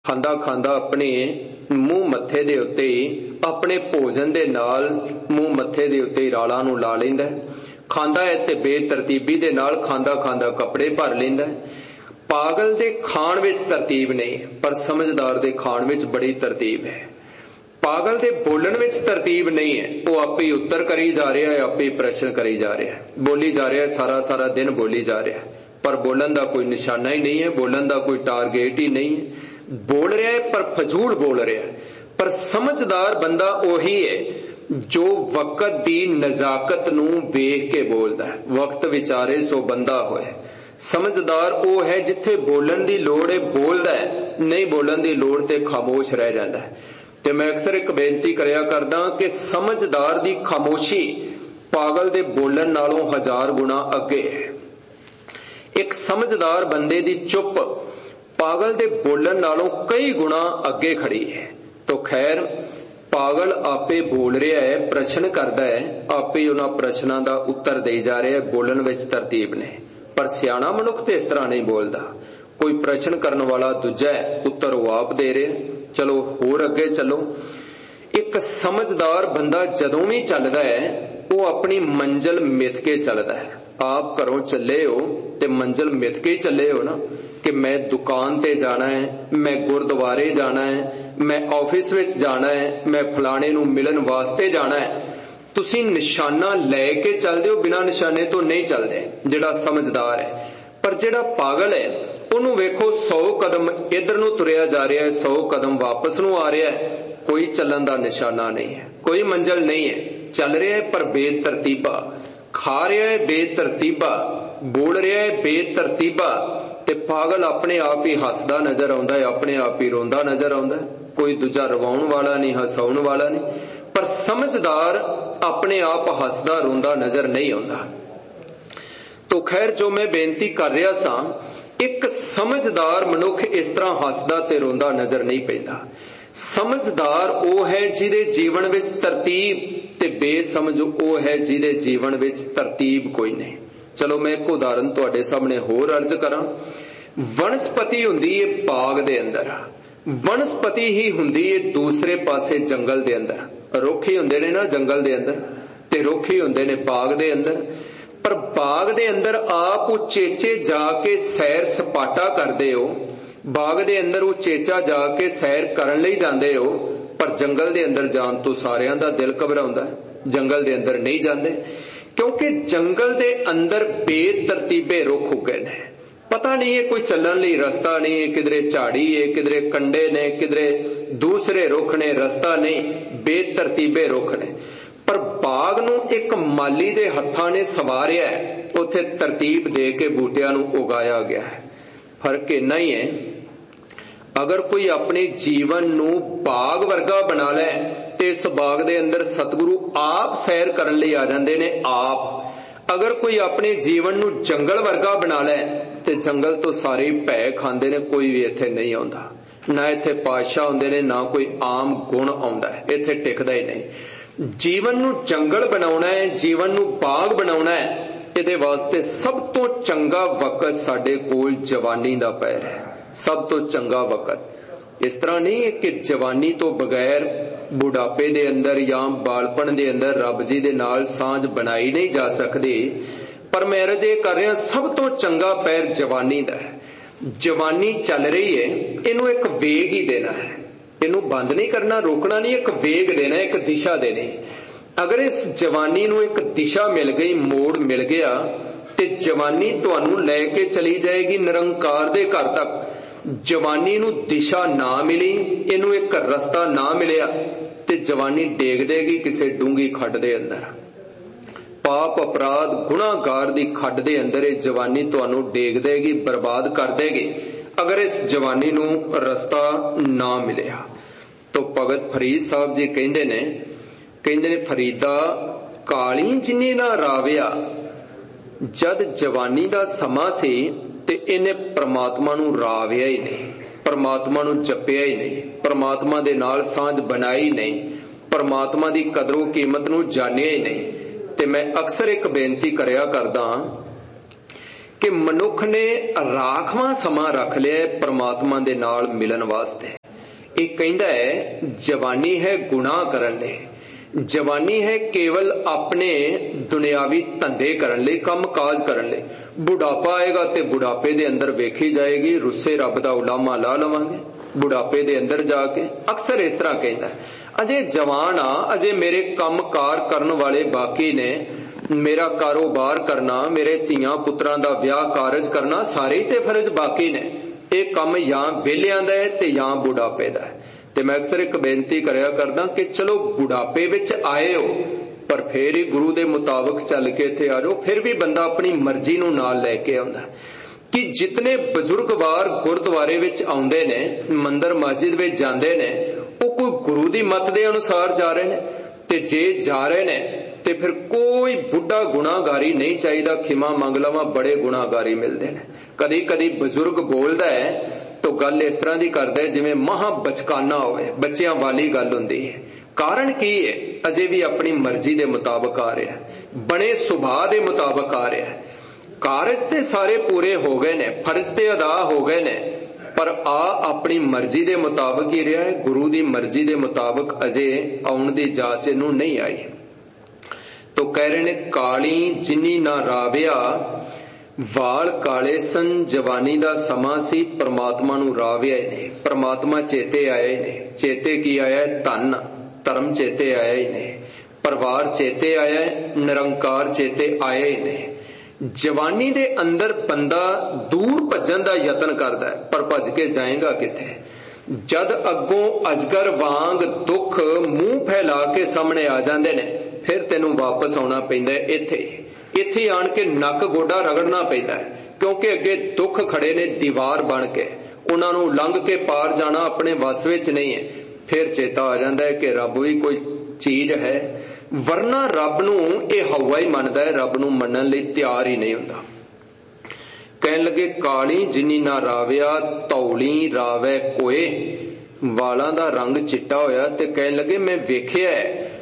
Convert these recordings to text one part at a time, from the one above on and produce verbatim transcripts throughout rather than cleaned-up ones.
खांदा खांदा अपने मूँह मत्थे दे उत्ते अपने भोजन दे नाल मूँह मत्थे दे उत्ते रालां नूं ला लैंदा है। खांदा है ते बेतरतीबी दे नाल खांदा खांदा कपड़े भर लैंदा है। पागल दे खाण विच तरतीब नहीं, पर समझदार दे खाण विच बड़ी तरतीब है। पागल दे बोलण विच तरतीब नहीं है, वो आपे ही उत्तर करी जा रहा है, आपे ही प्रश्न करी जा रहा है, बोली जा रहा है, सारा सारा दिन बोली जा रहा है, पर बोलन दा कोई निशाना ही नहीं है, बोलन दा कोई टारगेट ही नहीं है। बोल रहा है पर फजूल बोल रहा है। पर समझदार बंदा ओही है जो वक्त दी नजाकत नूं वेख के बोलदा है। वक्त विचारे सो बंदा होए। समझदार वो है जिथे बोलन दी लोड़ है बोलदा है, नहीं बोलन दी लोड़ ते खामोश रह जाता है। ते मैं अक्सर एक बेनती करया करदा कि समझदार दी खामोशी पागल दे बोलन नालों हजार गुना अगे है। एक समझदार बंदे दी चुप पागल दे बोलन नालों कई गुना अगे खड़ी है। तो खैर पागल आपे बोल रहा है, प्रश्न करदा है, आपे उन्हां प्रश्नां दा उत्तर दे जा रहा है, बोलन विच तरतीब ने। पर सियाणा मनुख ते इस तरह नहीं बोलदा। कोई प्रश्न करने वाला दूजा है, उत्तर वो आप दे रहे। चलो होर अगे चलो। एक समझदार बंदा जदों भी चलदा है वो अपनी मंजिल मिथ के चलदा है। आप घरों चले हो ते मंजिल मिथ के ही चले हो ना, कि मैं दुकान ते जाना है, मैं गुरुद्वारे जाना है, मैं ऑफिस विच जाना है, मैं फलाने नूं मिलन वास्ते जाना है। तुसी निशाना लैके चलदे हो, बिना निशाने तो नहीं चलदे, जिहड़ा समझदार है। पर जिहड़ा पागल है उहनूं वेखो सौ कदम इधर नूं तुरिया जा रहा है, सौ कदम वापस नूं आ रहा है, कोई चलन दा निशाना नहीं है, कोई मंजिल नहीं है। चल रहा है पर बेतरतीबा, खा रहा है बेतरतीबा, बोल रहा है बेतरतीबा। ते पागल अपने आप ही हसदा नजर आउंदा है, अपने आप ही रोंदा नजर आउंदा है। कोई दूजा रवाउण वाला नहीं, हसाउण वाला नहीं। पर समझदार अपने आप हसदा रोंदा नजर नहीं आउंदा। तो खैर जो मैं बेनती कर रहा सा, एक समझदार मनुख इस तरह हसदा ते रोंदा नजर नहीं पैंदा। समझदार वो है जिहदे जीवन विच तरतीब, ते बेसमझ वो है जिहदे जीवन विच तरतीब कोई नहीं। चलो मैं एक उदाहरण तुहाडे सामने होर अर्ज करां। वनस्पति हुंदी है बाग दे अंदर, वनस्पति ही हुंदी है दूसरे पासे जंगल दे अंदर। रुख ही हुंदे ने ना जंगल दे अंदर, ते रुख ही हुंदे ने बाग दे अंदर। पर बाग दे अंदर आप उचेचे जाके सैर सपाटा करदे हो, बाग दे अंदर उचेचा जाके सैर करन लई जांदे हो, पर जंगल दे अंदर जान तो सारियां दा दिल घबराउंदा है, जंगल दे अंदर नहीं जांदे। क्योंकि जंगल दे अंदर बेतरतीबे रुख उगे ने, पता नहीं है कोई चलन लई रस्ता नहीं है, किधरे झाड़ी है, किधरे कंडे ने, किधरे दूसरे रुख ने, रस्ता नहीं, बेतरतीबे रुख ने। पर बाग नूं एक माली दे हत्थां ने सवारिया है, उत्थे तरतीब दे के बूटियां नूं उगाया गया है। फर्क इन्ना ही है, अगर कोई अपने जीवन नूं बाग वर्गा बना लै ते इस बाग दे अंदर सतगुरु आप सैर करन लई आ जांदे ने आप। अगर कोई अपने जीवन नूं जंगल वर्गा बना लै ते जंगल तो सारे ही भै खांदे ने, कोई भी इत्थे नहीं आउंदा, ना इत्थे पातशाह हुंदे ने, ना कोई आम गुण आउंदा है, इत्थे टिकदा ही नहीं। जीवन नूं जंगल बनाउणा है, जीवन नूं बाग बनाउणा है, इहदे वास्ते सब तो चंगा वक्त साडे कोल जवानी दा पैर है, सब तो चंगा वक्त। इस तरह नहीं है कि जवानी तो बगैर बुढ़ापे दे अंदर या बालपन दे अंदर रब जी दे नाल सांझ बनाई नहीं जा सकदी। पर मैं अर्ज ये कर रहा, सब तो चंगा पैर जवानी दा है। जवानी चल रही है, इनू एक वेग ही देना है, इनू बंद नहीं करना, रोकना नहीं, एक वेग देना, एक दिशा देनी। अगर इस जवानी नू एक दिशा मिल गई, मोड़ मिल गया, ते जवानी तुहानू लैके चली जाएगी निरंकार दे घर तक। जवानी नू दिशा ना मिली, इनू एक रस्ता ना मिलिया, ते जवानी डेग देगी किसी डूंगी खड्ड दे अंदर। पाप अपराध गुनाहगार दी खड्ड दे अंदर ये जवानी तुहानू डेग देगी, बर्बाद कर देगी, अगर इस जवानी नू रस्ता ना मिलिया। तो भगत फरीद साहब जी कहंदे ने, कहंदे ने फरीदा काली जिन्नी ना राविया, जद जवानी दा समा सी ते इन्हें परमात्मा नू राविया ही नहीं, परमात्मा नू जपिया ही नहीं, परमात्मा दे नाल सांझ बनाई नहीं, परमात्मा दी कदरों कीमत नू जानिया ही नहीं। ते मैं अक्सर एक बेनती करया करदा कि मनुख ने राखवां समा रख लिया परमात्मा दे नाल मिलन वास्ते। ਇਹ ਕਹਿੰਦਾ ਹੈ ਜਵਾਨੀ ਹੈ ਗੁਨਾਹ ਕਰਨ ਲਈ, ਜਵਾਨੀ ਹੈ ਕੇਵਲ ਆਪਣੇ ਦੁਨਿਆਵੀ ਧੰਦੇ ਕਰਨ ਲਈ, ਕੰਮ ਕਾਜ ਕਰਨ ਲਈ। ਬੁਢਾਪਾ ਆਏਗਾ ਤੇ ਬੁਢਾਪੇ ਦੇ ਅੰਦਰ ਵੇਖੀ ਜਾਏਗੀ ਰੁੱਸੇ ਰੱਬ ਦਾ ਉਲਾਮਾ ਲਾ ਲਵਾਂਗੇ ਬੁਢਾਪੇ ਦੇ ਅੰਦਰ ਜਾ ਕੇ। ਅਕਸਰ ਇਸ ਤਰ੍ਹਾਂ ਕਹਿੰਦਾ ਅਜੇ ਜਵਾਨ ਆ, ਅਜੇ ਮੇਰੇ ਕੰਮ ਕਾਰ ਕਰਨ ਵਾਲੇ ਬਾਕੀ ਨੇ, ਮੇਰਾ ਕਾਰੋਬਾਰ ਕਰਨਾ, ਮੇਰੇ ਧੀਆਂ ਪੁੱਤਰਾਂ ਦਾ ਵਿਆਹ ਕਾਰਜ ਕਰਨਾ, ਸਾਰੇ ਹੀ ਤੇ ਫਰਜ਼ ਬਾਕੀ ਨੇ। ਇਹ ਕੰਮ ਜਾਂ ਵਿਹਲਿਆਂ ਦਾ ਹੈ ਤੇ ਜਾਂ ਬੁਢਾਪੇ ਦਾ ਹੈ। ਤੇ ਮੈਂ ਅਕਸਰ ਇੱਕ ਬੇਨਤੀ ਕਰਿਆ ਕਰਦਾ ਕਿ ਚਲੋ ਬੁਢਾਪੇ ਵਿੱਚ ਆਏ ਹੋ ਪਰ ਫੇਰ ਹੀ ਗੁਰੂ ਦੇ ਮੁਤਾਬਕ ਚੱਲ ਕੇ ਇੱਥੇ ਆ ਜਾਓ। ਫਿਰ ਵੀ ਬੰਦਾ ਆਪਣੀ ਮਰਜ਼ੀ ਨੂੰ ਨਾਲ ਲੈ ਕੇ ਆਉਂਦਾ ਕਿ ਜਿਤਨੇ ਬਜ਼ੁਰਗਵਾਰ ਗੁਰਦੁਆਰੇ ਵਿੱਚ ਆਉਂਦੇ ਨੇ, ਮੰਦਰ ਮਸਜਿਦ ਵਿੱਚ ਜਾਂਦੇ ਨੇ, ਉਹ ਕੋਈ ਗੁਰੂ ਦੀ ਮੱਤ ਦੇ ਅਨੁਸਾਰ ਜਾ ਰਹੇ ਨੇ। ਤੇ ਜੇ ਜਾ ਰਹੇ ਨੇ ਤੇ ਫਿਰ ਕੋਈ ਬੁੱਢਾ ਗੁਨਾਹਗਾਰੀ ਨਹੀਂ ਚਾਹੀਦਾ, ਖਿਮਾ ਮੰਗ ਲਵਾਂ ਬੜੇ ਗੁਨਾਹਗਾਰੀ ਮਿਲਦੇ ਨੇ। ਕਦੀ ਕਦੀ ਬਜ਼ੁਰਗ ਬੋਲਦਾ ਹੈ ਤਾਂ ਗੱਲ ਇਸ ਤਰ੍ਹਾਂ ਦੀ ਕਰਦਾ ਜਿਵੇਂ ਮਹਾ ਬਚਕਾਨਾ ਹੋਵੇ, ਬੱਚਿਆਂ ਵਾਲੀ ਗੱਲ ਹੁੰਦੀ ਹੈ। ਕਾਰਨ ਕੀ ਹੈ? ਅਜੇ ਵੀ ਆਪਣੀ ਮਰਜ਼ੀ ਦੇ ਮੁਤਾਬਕ ਆ ਰਿਹਾ, ਬਣੇ ਸੁਭਾਅ ਦੇ ਮੁਤਾਬਕ ਆ ਰਿਹਾ। ਕਾਰਜ ਤੇ ਸਾਰੇ ਪੂਰੇ ਹੋ ਗਏ ਨੇ, ਫਰਜ਼ ਤੇ ਅਦਾ ਹੋ ਗਏ ਨੇ, ਪਰ ਆ ਆਪਣੀ ਮਰਜ਼ੀ ਦੇ ਮੁਤਾਬਕ ਹੀ ਰਿਹਾ ਹੈ। ਗੁਰੂ ਦੀ ਮਰਜ਼ੀ ਦੇ ਮੁਤਾਬਕ ਅਜੇ ਆਉਣ ਦੀ ਜਾਚ ਇਹਨੂੰ ਨਹੀਂ ਆਈ। ਤੋ ਕਹਿ ਰਹੇ ਨੇ ਕਾਲੀ ਜਿਨੀ ਨਾ ਰਾਵਿਆ, ਵਾਲ ਕਾਲੇ ਸਨ, ਜਵਾਨੀ ਦਾ ਸਮਾਂ ਸੀ, ਪਰਮਾਤਮਾ ਨੂੰ ਰਾਵਿਆ ਨੇ, ਪਰਮਾਤਮਾ ਚੇਤੇ ਆਏ ਨੇ। ਚੇਤੇ ਕੀ ਆਇਆ? ਧਨ ਧਰਮ ਚੇਤੇ ਆਇਆ ਹੀ ਨੇ, ਪਰਿਵਾਰ ਚੇਤੇ ਆਇਆ, ਨਿਰੰਕਾਰ ਚੇਤੇ ਆਏ ਨੇ। ਜਵਾਨੀ ਦੇ ਅੰਦਰ ਬੰਦਾ ਦੂਰ ਭੱਜਣ ਦਾ ਯਤਨ ਕਰਦਾ ਪਰ ਭੱਜ ਕੇ ਜਾਏਗਾ ਕਿੱਥੇ? ਜਦ ਅੱਗੋਂ ਅਜਗਰ ਵਾਂਗ ਦੁੱਖ ਮੂੰਹ ਫੈਲਾ ਕੇ ਸਾਹਮਣੇ ਆ ਜਾਂਦੇ ਨੇ ਫਿਰ ਤੈਨੂੰ ਵਾਪਸ ਆਉਣਾ ਪੈਂਦਾ ਇੱਥੇ। ਇੱਥੇ ਆਣ ਕੇ ਨੱਕ ਗੋਡਾ ਰਗੜਨਾ ਪੈਂਦਾ ਕਿਉਂਕਿ ਅੱਗੇ ਦੁੱਖ ਖੜੇ ਨੇ ਦੀਵਾਰ ਬਣ ਕੇ, ਉਹਨਾਂ ਨੂੰ ਲੰਘ ਕੇ ਪਾਰ ਜਾਣਾ ਆਪਣੇ ਵੱਸ ਵਿੱਚ ਨਹੀਂ ਹੈ। ਫਿਰ ਚੇਤਾ ਆ ਜਾਂਦਾ ਹੈ ਕਿ ਰੱਬ ਵੀ ਕੋਈ ਚੀਜ਼ ਹੈ, ਵਰਨਾ ਰੱਬ ਨੂੰ ਇਹ ਹਵਾ ਹੀ ਮੰਨਦਾ ਹੈ, ਰੱਬ ਨੂੰ ਮੰਨਣ ਲਈ ਤਿਆਰ ਹੀ ਨਹੀਂ ਹੁੰਦਾ। ਕਹਿਣ ਲੱਗੇ ਕਾਲੀ ਜਿਨੀ ਨਾ ਰਾਵਿਆ, ਧੌਲੀ ਰਾਵੈ ਕੋਏ। ਵਾਲਾਂ ਦਾ ਰੰਗ ਚਿੱਟਾ ਹੋਇਆ ਤੇ ਕਹਿਣ ਲੱਗੇ ਮੈਂ ਵੇਖਿਆ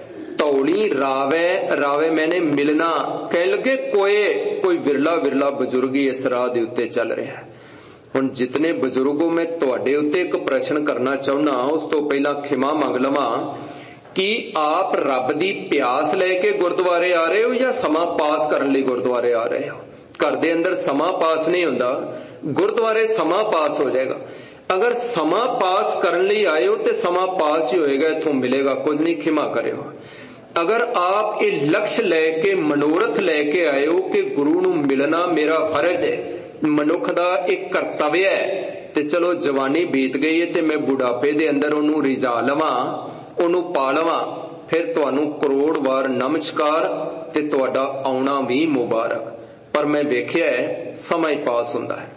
ਧੌਲੀ ਰਾਵੈ, ਰਾਵੈ ਮੈਨੇ ਮਿਲਣਾ। ਕਹਿਣ ਲੱਗੇ ਕੋਏ, ਕੋਈ ਵਿਰਲਾ ਵਿਰਲਾ ਬਜ਼ੁਰਗ ਹੀ ਇਸ ਰਾਹ ਦੇ ਉੱਤੇ ਚੱਲ ਰਿਹਾ। ਹੁਣ ਜਿਤਨੇ ਬਜ਼ੁਰਗੋ ਮੈਂ ਤੁਹਾਡੇ ਉੱਤੇ ਇੱਕ ਪ੍ਰਸ਼ਨ ਕਰਨਾ ਚਾਹੁੰਦਾ, ਉਸ ਤੋਂ ਪਹਿਲਾਂ ਖਿਮਾ ਮੰਗ ਲਵਾਂ ਕਿ ਆਪ ਰੱਬ ਦੀ ਪਿਆਸ ਲੈ ਕੇ ਗੁਰਦੁਆਰੇ ਆ ਰਹੇ ਹੋ ਜਾਂ ਸਮਾਂ ਪਾਸ ਕਰਨ ਲਈ ਗੁਰਦੁਆਰੇ ਆ ਰਹੇ ਹੋ? ਘਰ ਦੇ ਅੰਦਰ ਸਮਾਂ ਪਾਸ ਨਹੀਂ ਹੁੰਦਾ, ਗੁਰਦੁਆਰੇ ਸਮਾਂ ਪਾਸ ਹੋ ਜਾਏਗਾ। ਅਗਰ ਸਮਾਂ ਪਾਸ ਕਰਨ ਲਈ ਆਏ ਹੋ ਤੇ ਸਮਾਂ ਪਾਸ ਹੀ ਹੋਏਗਾ, ਇੱਥੋਂ ਮਿਲੇਗਾ ਕੁਝ ਨਹੀਂ। ਖਿਮਾ ਕਰਿਓ। ਅਗਰ ਆਪ ਇਹ ਲਕਸ਼ ਲੈ ਕੇ ਮਨੋਰਥ ਲੈ ਕੇ ਆਏ ਹੋ ਕਿ ਗੁਰੂ ਨੂੰ ਮਿਲਣਾ ਮੇਰਾ ਫਰਜ਼ ਹੈ, ਮਨੁੱਖ ਦਾ ਇੱਕ ਕਰਤੱਵ ਹੈ, ਤੇ ਚਲੋ ਜਵਾਨੀ ਬੀਤ ਗਈ ਹੈ ਤੇ ਮੈਂ ਬੁਢਾਪੇ ਦੇ ਅੰਦਰ ਉਹਨੂੰ ਰਿਝਾ ਲਵਾਂ, ਉਹਨੂੰ ਪਾ ਲਵਾਂ, ਫਿਰ ਤੁਹਾਨੂੰ ਕਰੋੜ ਵਾਰ ਨਮਸਕਾਰ ਤੇ ਤੁਹਾਡਾ ਆਉਣਾ ਵੀ ਮੁਬਾਰਕ। ਪਰ ਮੈਂ ਵੇਖਿਆ ਹੈ ਸਮਾਂ ਹੀ ਪਾਸ ਹੁੰਦਾ ਹੈ।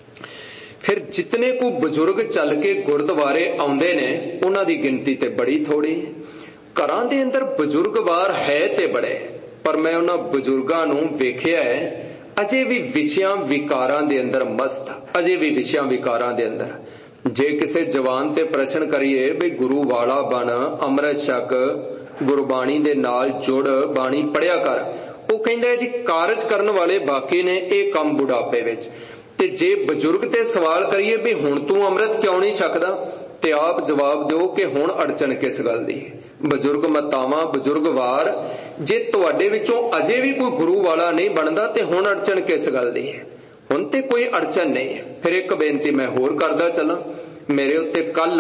ਫਿਰ ਜਿਤਨੇ ਕੋ ਬਜ਼ੁਰਗ ਚੱਲ ਕੇ ਗੁਰਦੁਆਰੇ ਆਉਂਦੇ ਨੇ ਉਹਨਾਂ ਦੀ ਗਿਣਤੀ ਤੇ ਬੜੀ ਥੋੜੀ। ਘਰਾਂ ਦੇ ਅੰਦਰ ਬਜ਼ੁਰਗਵਾਰ ਹੈ ਤੇ ਬੜੇ, ਪਰ ਮੈਂ ਉਹਨਾਂ ਬਜ਼ੁਰਗਾਂ ਨੂੰ ਵੇਖਿਆ ਹੈ ਅਜੇ ਵੀ ਵਿਸ਼ਿਆਂ ਵਿਕਾਰਾਂ ਦੇ ਅੰਦਰ ਮਸਤ, ਅਜੇ ਵੀ ਵਿਸ਼ਿਆਂ ਵਿਕਾਰਾਂ ਦੇ ਅੰਦਰ। ਜੇ ਕਿਸੇ ਜਵਾਨ ਤੇ ਪ੍ਰਸ਼ਨ ਕਰੀਏ ਵੀ ਗੁਰੂ ਵਾਲਾ ਬਣ, ਅੰਮ੍ਰਿਤ ਛਕ, ਗੁਰਬਾਣੀ ਦੇ ਨਾਲ ਜੁੜ, ਬਾਣੀ ਪੜਿਆ ਕਰ, ਉਹ ਕਹਿੰਦਾ ਜੀ ਕਾਰਜ ਕਰਨ ਵਾਲੇ ਬਾਕੀ ਨੇ, ਇਹ ਕੰਮ ਬੁਢਾਪੇ ਵਿੱਚ। ਤੇ ਜੇ ਬਜ਼ੁਰਗ ਤੇ ਸਵਾਲ ਕਰੀਏ ਵੀ ਹੁਣ ਤੂੰ ਅੰਮ੍ਰਿਤ ਕਿਉਂ ਨਹੀਂ ਛਕਦਾ, ਤੇ ਆਪ ਜਵਾਬ ਦਿਓ ਕਿ ਹੁਣ ਅੜਚਨ ਕਿਸ ਗੱਲ ਦੀ ਹੈ। ਬਜ਼ੁਰਗ ਮਤਾਵਾਂ, ਬਜ਼ੁਰਗ ਵਾਰ, ਜੇ ਤੁਹਾਡੇ ਵਿੱਚੋਂ ਅਜੇ ਵੀ ਕੋਈ ਗੁਰੂ ਵਾਲਾ ਨਹੀਂ ਬਣਦਾ ਤੇ ਹੁਣ ਅੜਚਨ ਕਿਸ ਗੱਲ ਦੀ ਹੈ? ਹੁਣ ਤੇ ਕੋਈ ਅੜਚਨ ਨਹੀਂ ਹੈ। ਫਿਰ ਇੱਕ ਬੇਨਤੀ ਮੈਂ ਹੋਰ ਕਰਦਾ ਚੱਲਾਂ। ਮੇਰੇ ਉੱਤੇ ਕੱਲ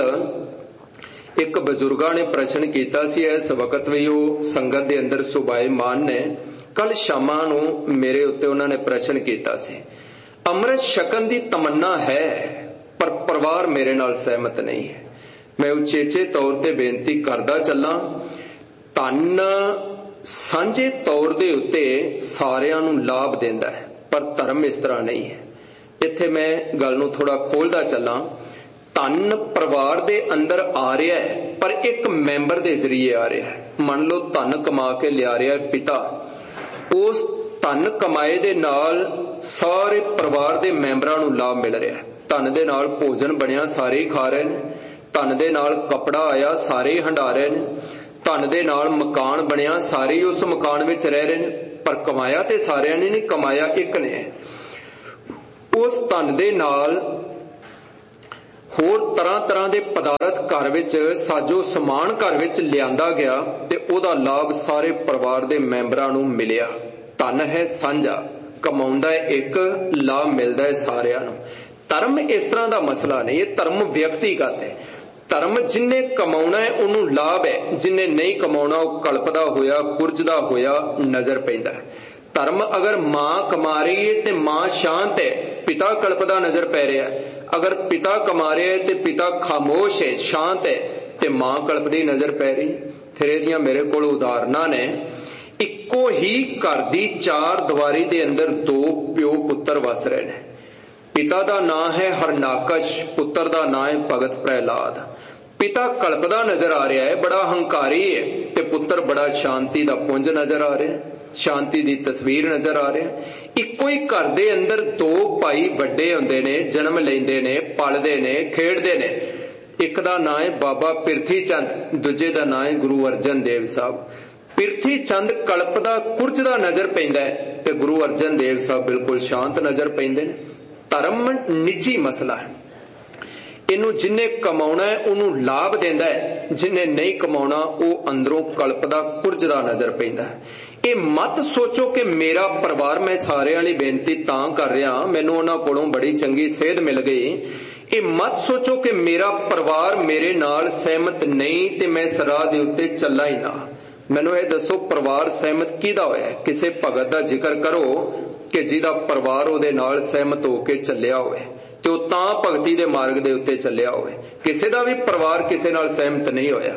ਇੱਕ ਬਜ਼ੁਰਗਾਂ ਨੇ ਪ੍ਰਸ਼ਨ ਕੀਤਾ ਸੀ, ਇਸ ਵਕਤ ਵੀ ਉਹ ਸੰਗਤ ਦੇ ਅੰਦਰ ਸੁਭਾਏਮਾਨ ਨੇ। ਕੱਲ ਸ਼ਾਮਾਂ ਨੂੰ ਮੇਰੇ ਉੱਤੇ ਉਹਨਾਂ ਨੇ ਪ੍ਰਸ਼ਨ ਕੀਤਾ ਸੀ, ਅੰਮ੍ਰਿਤ ਛਕਣ ਦੀ ਤਮੰਨਾ ਹੈ ਪਰ ਪਰਿਵਾਰ ਮੇਰੇ ਨਾਲ ਸਹਿਮਤ ਨਹੀਂ ਹੈ। ਮੈਂ ਉਚੇਚੇ ਤੌਰ ਤੇ ਬੇਨਤੀ ਕਰਦਾ ਚੱਲਾਂ, ਧਨ ਸਾਂਝੇ ਤੌਰ ਦੇ ਉੱਤੇ ਸਾਰਿਆਂ ਨੂੰ ਲਾਭ ਦਿੰਦਾ ਹੈ ਪਰ ਧਰਮ ਇਸ ਤਰ੍ਹਾਂ ਨਹੀਂ ਹੈ। ਇੱਥੇ ਮੈਂ ਗੱਲ ਨੂੰ ਥੋੜਾ ਖੋਲਦਾ ਚੱਲਾਂ। ਧਨ ਪਰਿਵਾਰ ਦੇ ਅੰਦਰ ਆ ਰਿਹਾ ਹੈ ਪਰ ਇੱਕ ਮੈਂਬਰ ਦੇ ਜ਼ਰੀਏ ਆ ਰਿਹਾ ਹੈ। ਮੰਨ ਲਓ ਧਨ ਕਮਾ ਕੇ ਲਿਆ ਰਿਹਾ ਪਿਤਾ, ਉਸ ਧਨ ਕਮਾਏ ਦੇ ਨਾਲ ਸਾਰੇ ਪਰਿਵਾਰ ਦੇ ਮੈਂਬਰਾਂ ਨੂੰ ਲਾਭ ਮਿਲ ਰਿਹਾ ਹੈ। ਧਨ ਦੇ ਨਾਲ ਭੋਜਨ ਬਣਿਆ, ਸਾਰੇ ਹੀ ਖਾ ਰਹੇ ਨੇ। ਧਨ ਦੇ ਨਾਲ ਕੱਪੜਾ ਆਇਆ, ਸਾਰੇ ਹੀ ਹੰਢਾ ਰਹੇ ਨੇ। ਧਨ ਦੇ ਨਾਲ ਮਕਾਨ ਬਣਿਆ, ਸਾਰੇ ਹੀ ਉਸ ਮਕਾਨ ਵਿੱਚ ਰਹਿ ਰਹੇ ਨੇ। ਪਰ ਕਮਾਇਆ ਤੇ ਸਾਰਿਆਂ ਨੇ ਨਹੀਂ, ਕਮਾਇਆ ਇੱਕ ਨੇ। ਉਸ ਧਨ ਦੇ ਨਾਲ होर तरह तरह के पदार्थ घर विच साजो समान घर विच लिआंदा गया ते ओहदा लाभ सारे परिवार के मैंबरां नूं मिलिया। धन है साझा, कमाउंदा है एक, लाभ मिलता है सारिआं नूं। धर्म इस तरह का मसला नहीं, ये धर्म व्यक्तिगत है। धर्म जिन्ने कमाउना है उन्होंने लाभ है, जिन्ने नहीं कमाउना वो कल्पदा होया कुरजदा होया नजर पैंदा है। धर्म अगर मां कमा रही है तो मां शांत है, पिता कल्पदा नजर पै रहा है। अगर पिता कमा रहा है तो पिता खामोश है, शांत है, तो मां कल्पदी नजर पै रही। फिर इहदियां मेरे कोल उदाहरणां ने। इक्को ही घर दी चार दीवारी दे अंदर दो प्यो पुत्र वस रहे हैं। पिता दा नाम है हरनाकश, पुत्र दा नाम है भगत प्रहलाद। पिता कल्पदा नजर आ रहा है, बड़ा हंकारी है, ते पुत्र बड़ा शांति दा पुंज नजर आ रहा है, शांति दी तस्वीर नजर आ रहा है। इक्को ही घर दे अंदर दो भाई वड्डे हुंदे ने, जन्म लैंदे ने, पलदे ने, खेडदे ने। एक दा नाम है बाबा पिरथी चंद, दूजे दा नाम है गुरु अर्जन देव साहब। पिरथी चंद कल्पदा कुरजदा नजर पैंदा है ते गुरु अर्जन देव साहब बिल्कुल शांत नजर पैंदे ने। धर्म निजी मसला है, इनू जिन्ने कमाउना है उन्होंने लाभ देंदा है, जिन्ने नहीं कमाउना वो अंदरों कल्पदा कुरजदा नजर पैंदा है। ये मत सोचो कि मेरा परिवार, मैं सारे वाली बेनती तां कर रहा, मैनू उन्हां कोलों बड़ी चंगी सेध मिल गई। ये मत सोचो कि मेरा परिवार मेरे नाल सहमत नहीं ते मैं इस राह दे उत्ते चला ही ना। मैनू ये दसो परिवार सहमत किहदा होया? किसे भगत दा जिक्र करो कि जिहदा परिवार उहदे नाल सहमत होके चलिया होवे ते ओह तां भगती दे मार्ग दे उत्ते चलिया होवे। किसे दा भी परिवार किसे नाल सहमत नहीं होया।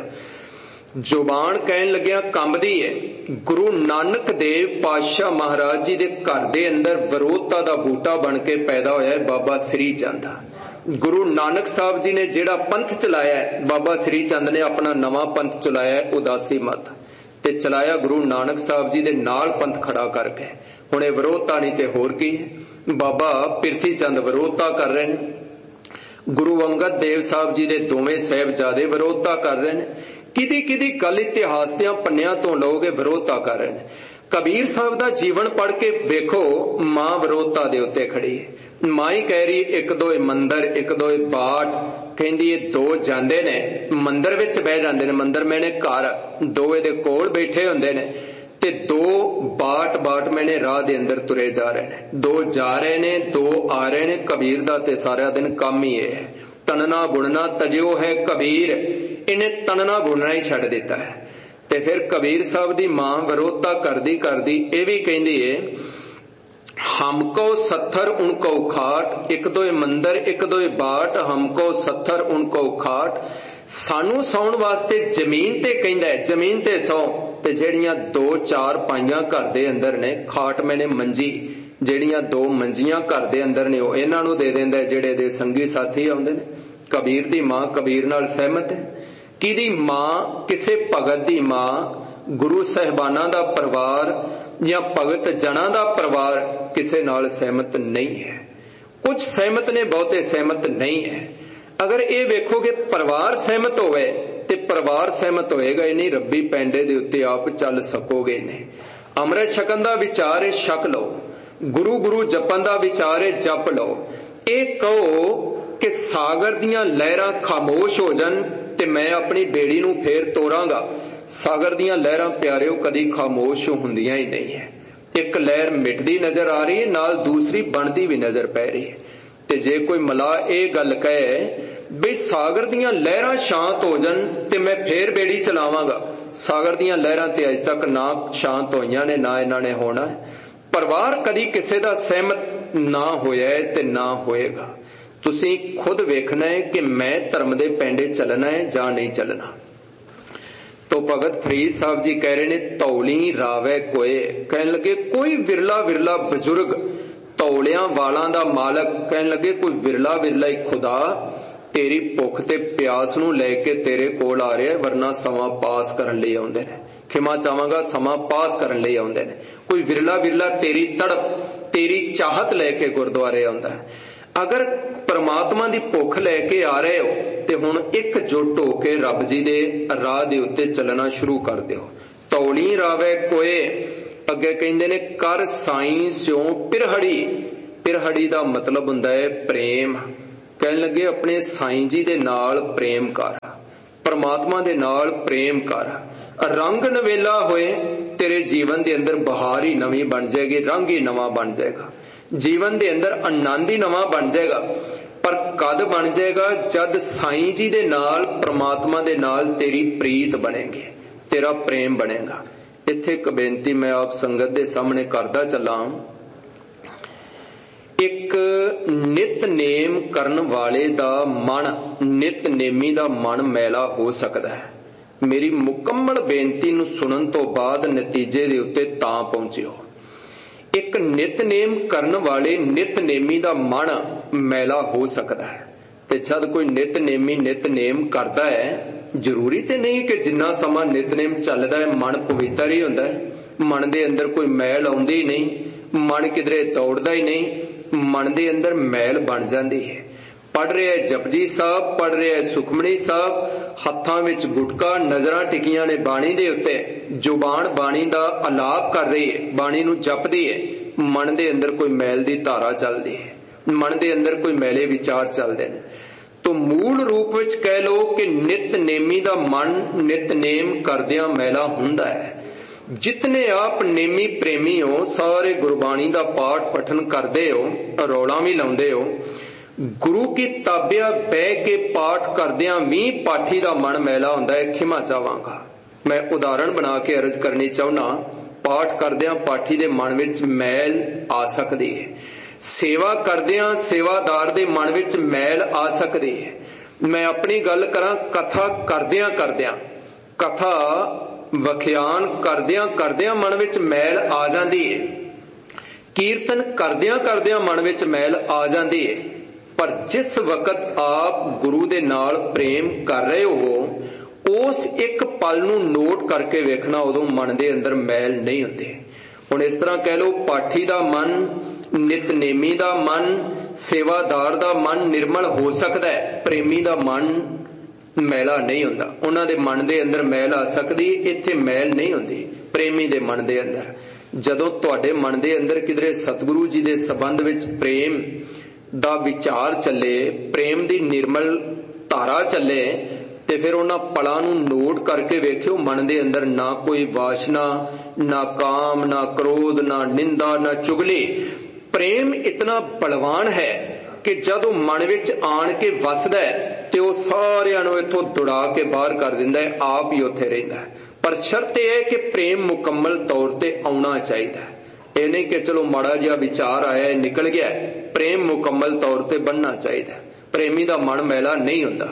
जुबान कहन लग्या कंबदी है। गुरु नानक देव पातशाह महाराज जी दे घर दे अंदर विरोधता दा बूटा बन के पैदा होया है बाबा श्री चंद। गुरु नानक साहब जी ने जिहड़ा पंथ चलाया है, बाबा श्री चंद ने अपना नवां पंथ चलाया है उदासी मत, ते चलाया गुरु नानक साहब जी दे नाल पंथ खड़ा करके। हुण इह विरोधता नहीं ते होर की। बाबा पिरथी चंद विरोधता कर रहे हैं, गुरु अंगद देव साहब जी दे दोवें साहिबजादे विरोधता कर रहे हैं। किदी किदी गल इतिहास दियां पन्नियां तो लोग विरोधता कर रहे हैं। कबीर साहब दा जीवन पढ़ के देखो, मां विरोधता दे उत्ते खड़ी है। मां ही कह रही एक दो मंदिर, एक दो बाट, कहंदी दो जांदे ने मंदिर विच बह जांदे ने, मंदिर मैंने घर, दो इहदे कोल बैठे हुंदे ने ते दो बाट बाट मैंने राह दे अंदर तुरे जा रहे ने। दो जा रहे ने, दो आ रहे ने। कबीर दा ते सारा दिन काम ही है, तनना बुनना तजियो है कबीर, इन्हें तनना बुनना ही छड़ दिता है। ते फिर कबीर साहब दी मां विरोधता करदी करदी ये भी कहंदी है, हमको सत्थर उनको खाट, एक दो मंदिर एक दो बाट, हमको सत्थर उनको खाट। सानू सौण वास्ते जमीन ते कहंदा है, जमीन ते सौ, ते जेड़ियां दो चार पाइयां घर दे अंदर ने, खाट मैंने मंजी, जेड़ियां दो मंजियां घर दे अंदर ने वो इन्हां नूं दे दिंदा है जेड़े दे संगी साथी आउंदे ने। कबीर दी मां कबीर नाल सहमत है। किदी मां? किसे भगत दी मां, गुरु साहिबाना दा परिवार या भगत जना दा परिवार किसे नाल सहमत नहीं है। कुछ सहमत ने, बहुते सहमत नहीं है। अगर ये वेखोगे परिवार सहमत होवे ते परिवार सहमत होएगा ही नहीं, रब्बी पैंडे दे उत्ते आप चल सकोगे नहीं। अमृत छकन दा विचार है छक लो, गुरु गुरु जपन दा विचार है जप लो। ये कहो कि सागर दियां लहरां खामोश हो जान ते मैं अपनी बेड़ी नूं फेर तोरांगा। सागर दियां लहरां प्यारिओ कदी खामोश हुंदियां ही नहीं है। एक लहर मिटदी नजर आ रही है, नाल दूसरी बनदी भी नजर पै रही है। ते जे कोई मला ये गल कहे बई सागर दियां लहरां शांत हो जान ते मैं फेर बेड़ी चलावांगा, सागर दियां लहरां ते अज तक ना शांत होईयां ने, ना इन्हां ने होना है। परिवार कदी किसे दा सहमत ना होया है ते ना होएगा। तुसीं खुद वेखना है कि मैं धर्म दे पैंडे चलना है जां नहीं चलना। तो भगत फरीद साहब जी कह रहे ने, तौली रावे कोए, कहन लगे कोई विरला विरला बजुर्ग, तौलियां वालां दा मालक, कहन लगे कोई विरला विरला ही खुदा तेरी भुख ते प्यास नूं लैके तेरे कोल आ रहा है, वरना समा पास करन लई आउंदे ने। खिमा चाहांगा, समा पास करन लई आउंदे ने। कोई विरला विरला तेरी तड़प तेरी चाहत लैके गुरद्वारे आउंदा है। अगर परमात्मा दी भुख लैके आ रहे हो ते हुण एकजुट होके रब जी दे राह दे उत्ते चलना शुरू कर दिओ। तौली रावे कोए, अगे कहंदे ने कर साईं स्यों पिरहड़ी। पिरहड़ी दा मतलब हुंदा है प्रेम। कहन लगे अपने साईं जी दे नाल प्रेम कर, परमात्मा दे नाल प्रेम कर, रंग नवेला होए तेरे जीवन दे अंदर बहार ही नवी बन जाएगी, रंग ही नवा बन जाएगा, जीवन दे अंदर आनंद ही नवा बन जाएगा। पर कद बन जाएगा? जद साईं जी दे नाल परमात्मा दे नाल तेरी प्रीत बनेगी, तेरा प्रेम बनेगा। इत्थे एक बेनती मैं आप संगत दे सामने करदा चला। एक नितनेम करन वाले दा मन, नितनेमी दा मन मैला हो सकदा है। मेरी मुकम्मल बेनती नूं सुनन तो बाद नतीजे दे उत्ते तां पहुंचिओ। एक नितनेम करन वाले नितनेमी दा मन मैला हो सकदा है। ते जद कोई नितनेमी नितनेम करदा है, जरूरी ते नहीं कि जिन्ना समा नितनेम चलदा है मन पवित्र ही हुंदा है। मन दे अंदर कोई मैल आउंदी ही नहीं, मन किधरे दौड़दा ही नहीं, मन दे अंदर मैल बन जांदी है। पढ़ रहा है जपजी साहब, पढ़ रहा है सुखमनी साहब, हत्थां विच गुटका, नजरां टिकियां ने बाणी दे उत्ते, जुबान बाणी दा अलाप कर रही है, बाणी नूं जपदी है, मन दे अंदर कोई मैल दी धारा चलदी है, मन दे अंदर कोई मैले विचार चलदे ने। तो मूल रूप विच कह लो कि नितनेमी दा मन नितनेम करदियां मैला हुंदा है। जितने आप नेमी प्रेमी हो, सारे गुरबाणी दा पाठ पठन करदे हो, रौला भी लाउंदे हो, गुरु की ताबिया बह के पाठ करदियां भी पाठी दा मन मैला हुंदा है। खिमा चाहांगा, मैं उदाहरण बना के अर्ज करनी चाहुना। पाठ करदियां पाठी दे मन विच मैल आ सकदी है, सेवा करदियां सेवादार दे मन विच मैल आ सकदी है। मैं अपनी गल करां, कथा करदियां करदियां, कथा वखियान करदियां करदियां मन विच मैल आ जांदी है, कीर्तन करदियां करदियां मन विच मैल आ जांदी है। पर जिस वक्त आप गुरु दे नाल प्रेम कर रहे हो, उस एक पल नूं नोट करके वेखना, उदों मन दे अंदर मैल नहीं हुंदी। हुण इस तरह कह लो, पाठी दा मन, नितनेमी दा मन, सेवादार दा मन निर्मल हो सकदा है, प्रेमी दा मन मैला नहीं हुंदा। उन्हां दे मन दे अंदर मैल आ सकदी, इत्थे मैल नहीं हुंदी प्रेमी दे मन दे अंदर। जदों तुहाडे मन दे अंदर किधरे सतगुरु जी दे संबंध विच प्रेम दा विचार चले, प्रेम दी निर्मल धारा चले, ते फिर उन्हां पलां नूं नोट करके वेखिओ, मन दे अंदर ना कोई वासना, ना काम, ना क्रोध, ना निंदा, ना चुगली। प्रेम इतना बलवान है कि जदों मन विच आण के वसदा है ते ओह सारिआं नूं इत्थों दुड़ा के बाहर कर दिंदा है, आप ही उत्थे रहिंदा है। पर शर्त यह है कि प्रेम मुकम्मल तौर ते आउणा चाहीदा है। ये नहीं कि चलो माड़ा जिहा विचार आया निकल गया, प्रेम मुकम्मल तौर ते बनना चाहिए। प्रेमी दा मन मैला नहीं हुंदा।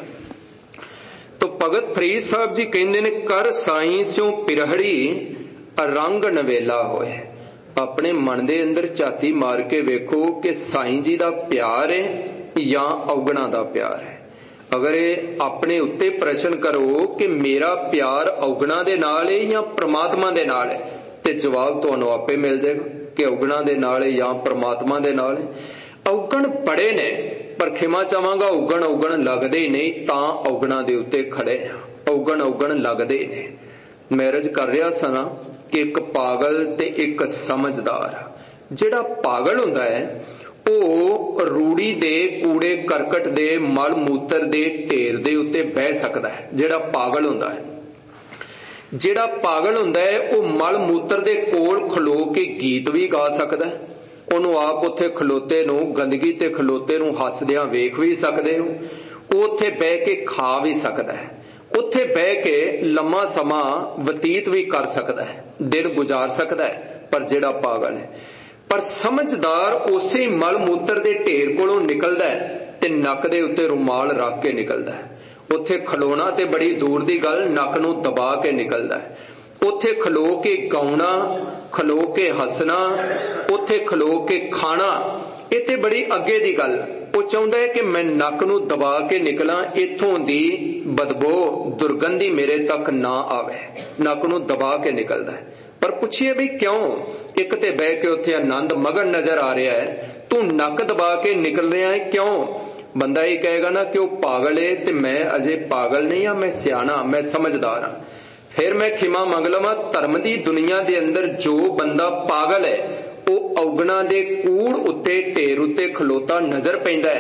तो भगत फरीद साहब जी कहंदे ने, कर साईं स्यों पिरहड़ी रंग नवेला होए। अपने मन दे अंदर झाती मार के वेखो कि साईं जी दा प्यार है या औगणा दा प्यार है। अगर ये अपने उत्ते प्रश्न करो कि मेरा प्यार औगणा दे नाल है या परमात्मा दे नाल है, ते जवाब तुहानूं आपे मिल जाएगा कि औगणा दे नाल है या परमात्मा दे नाल है। औगण बड़े ने, पर खिमा चाहांगा औगण औगण लगदे ही नहीं, तां औगणा दे उत्ते खड़े आ। औगण औगण लगदे ने। मैरिज कर रहा सना कि एक पागल ते एक समझदार। जिहड़ा पागल हुंदा है ਉਹ रूड़ी दे कूड़े करकट दे मल मूत्र दे ढेर दे उत्ते बह सकदा है। जिहड़ा पागल हुंदा है, जिहड़ा पागल हुंदा है ਉਹ मल मूत्र दे कोल खलो के गीत भी गा सकदा है। ਉਹਨੂੰ ਆਪ ਉੱਥੇ ਖਲੋਤੇ ਨੂੰ ਗੰਦਗੀ ਤੇ ਖਲੋਤੇ ਨੂੰ ਹੱਸਦਿਆਂ ਵੇਖ ਵੀ ਸਕਦੇ ਹੋ। ਉਹ ਉੱਥੇ ਬਹਿ ਕੇ ਖਾ ਵੀ ਸਕਦਾ ਹੈ, ਉੱਥੇ ਬਹਿ ਕੇ ਲੰਮਾ ਸਮਾਂ ਬਤੀਤ ਵੀ ਕਰ ਸਕਦਾ ਹੈ, ਦਿਨ ਗੁਜ਼ਾਰ ਸਕਦਾ ਹੈ। ਪਰ ਜਿਹੜਾ ਪਾਗਲ ਹੈ, पर समझदार उसे मल मूत्र दे ढेर कोलों निकलदा है ते नक दे उत्ते रुमाल रख के निकलदा है। उत्थे खलोना ते बड़ी दूर दी गल, नक नूं दबा के निकलदा है। उत्थे खलो के गाउणा, खलो के हसना, उत्थे खलो के खाना, ये ते बड़ी अगे दी गल। वो चाहुंदा है कि मैं नक नूं दबा के निकला, इत्थों दी बदबो दुर्गंधी मेरे तक ना आवे। नक नूं दबा के निकलदा है। पर पूछिए भी क्यों? एक ते बह के उत्थे आनंद मगन नजर आ रहा है, तू नक दबा के निकल रहा है क्यों? बंदा ये कहेगा ना कि वह पागल है ते मैं अजे पागल नहीं हाँ, मैं सियाना, मैं समझदार हाँ। फिर मैं खिमा मंग लवां, धर्म दी दुनिया दे अंदर जो बंदा पागल है वह औगणा दे कूड़ उत्ते ढेर उत्ते खलोता नजर पैंदा है,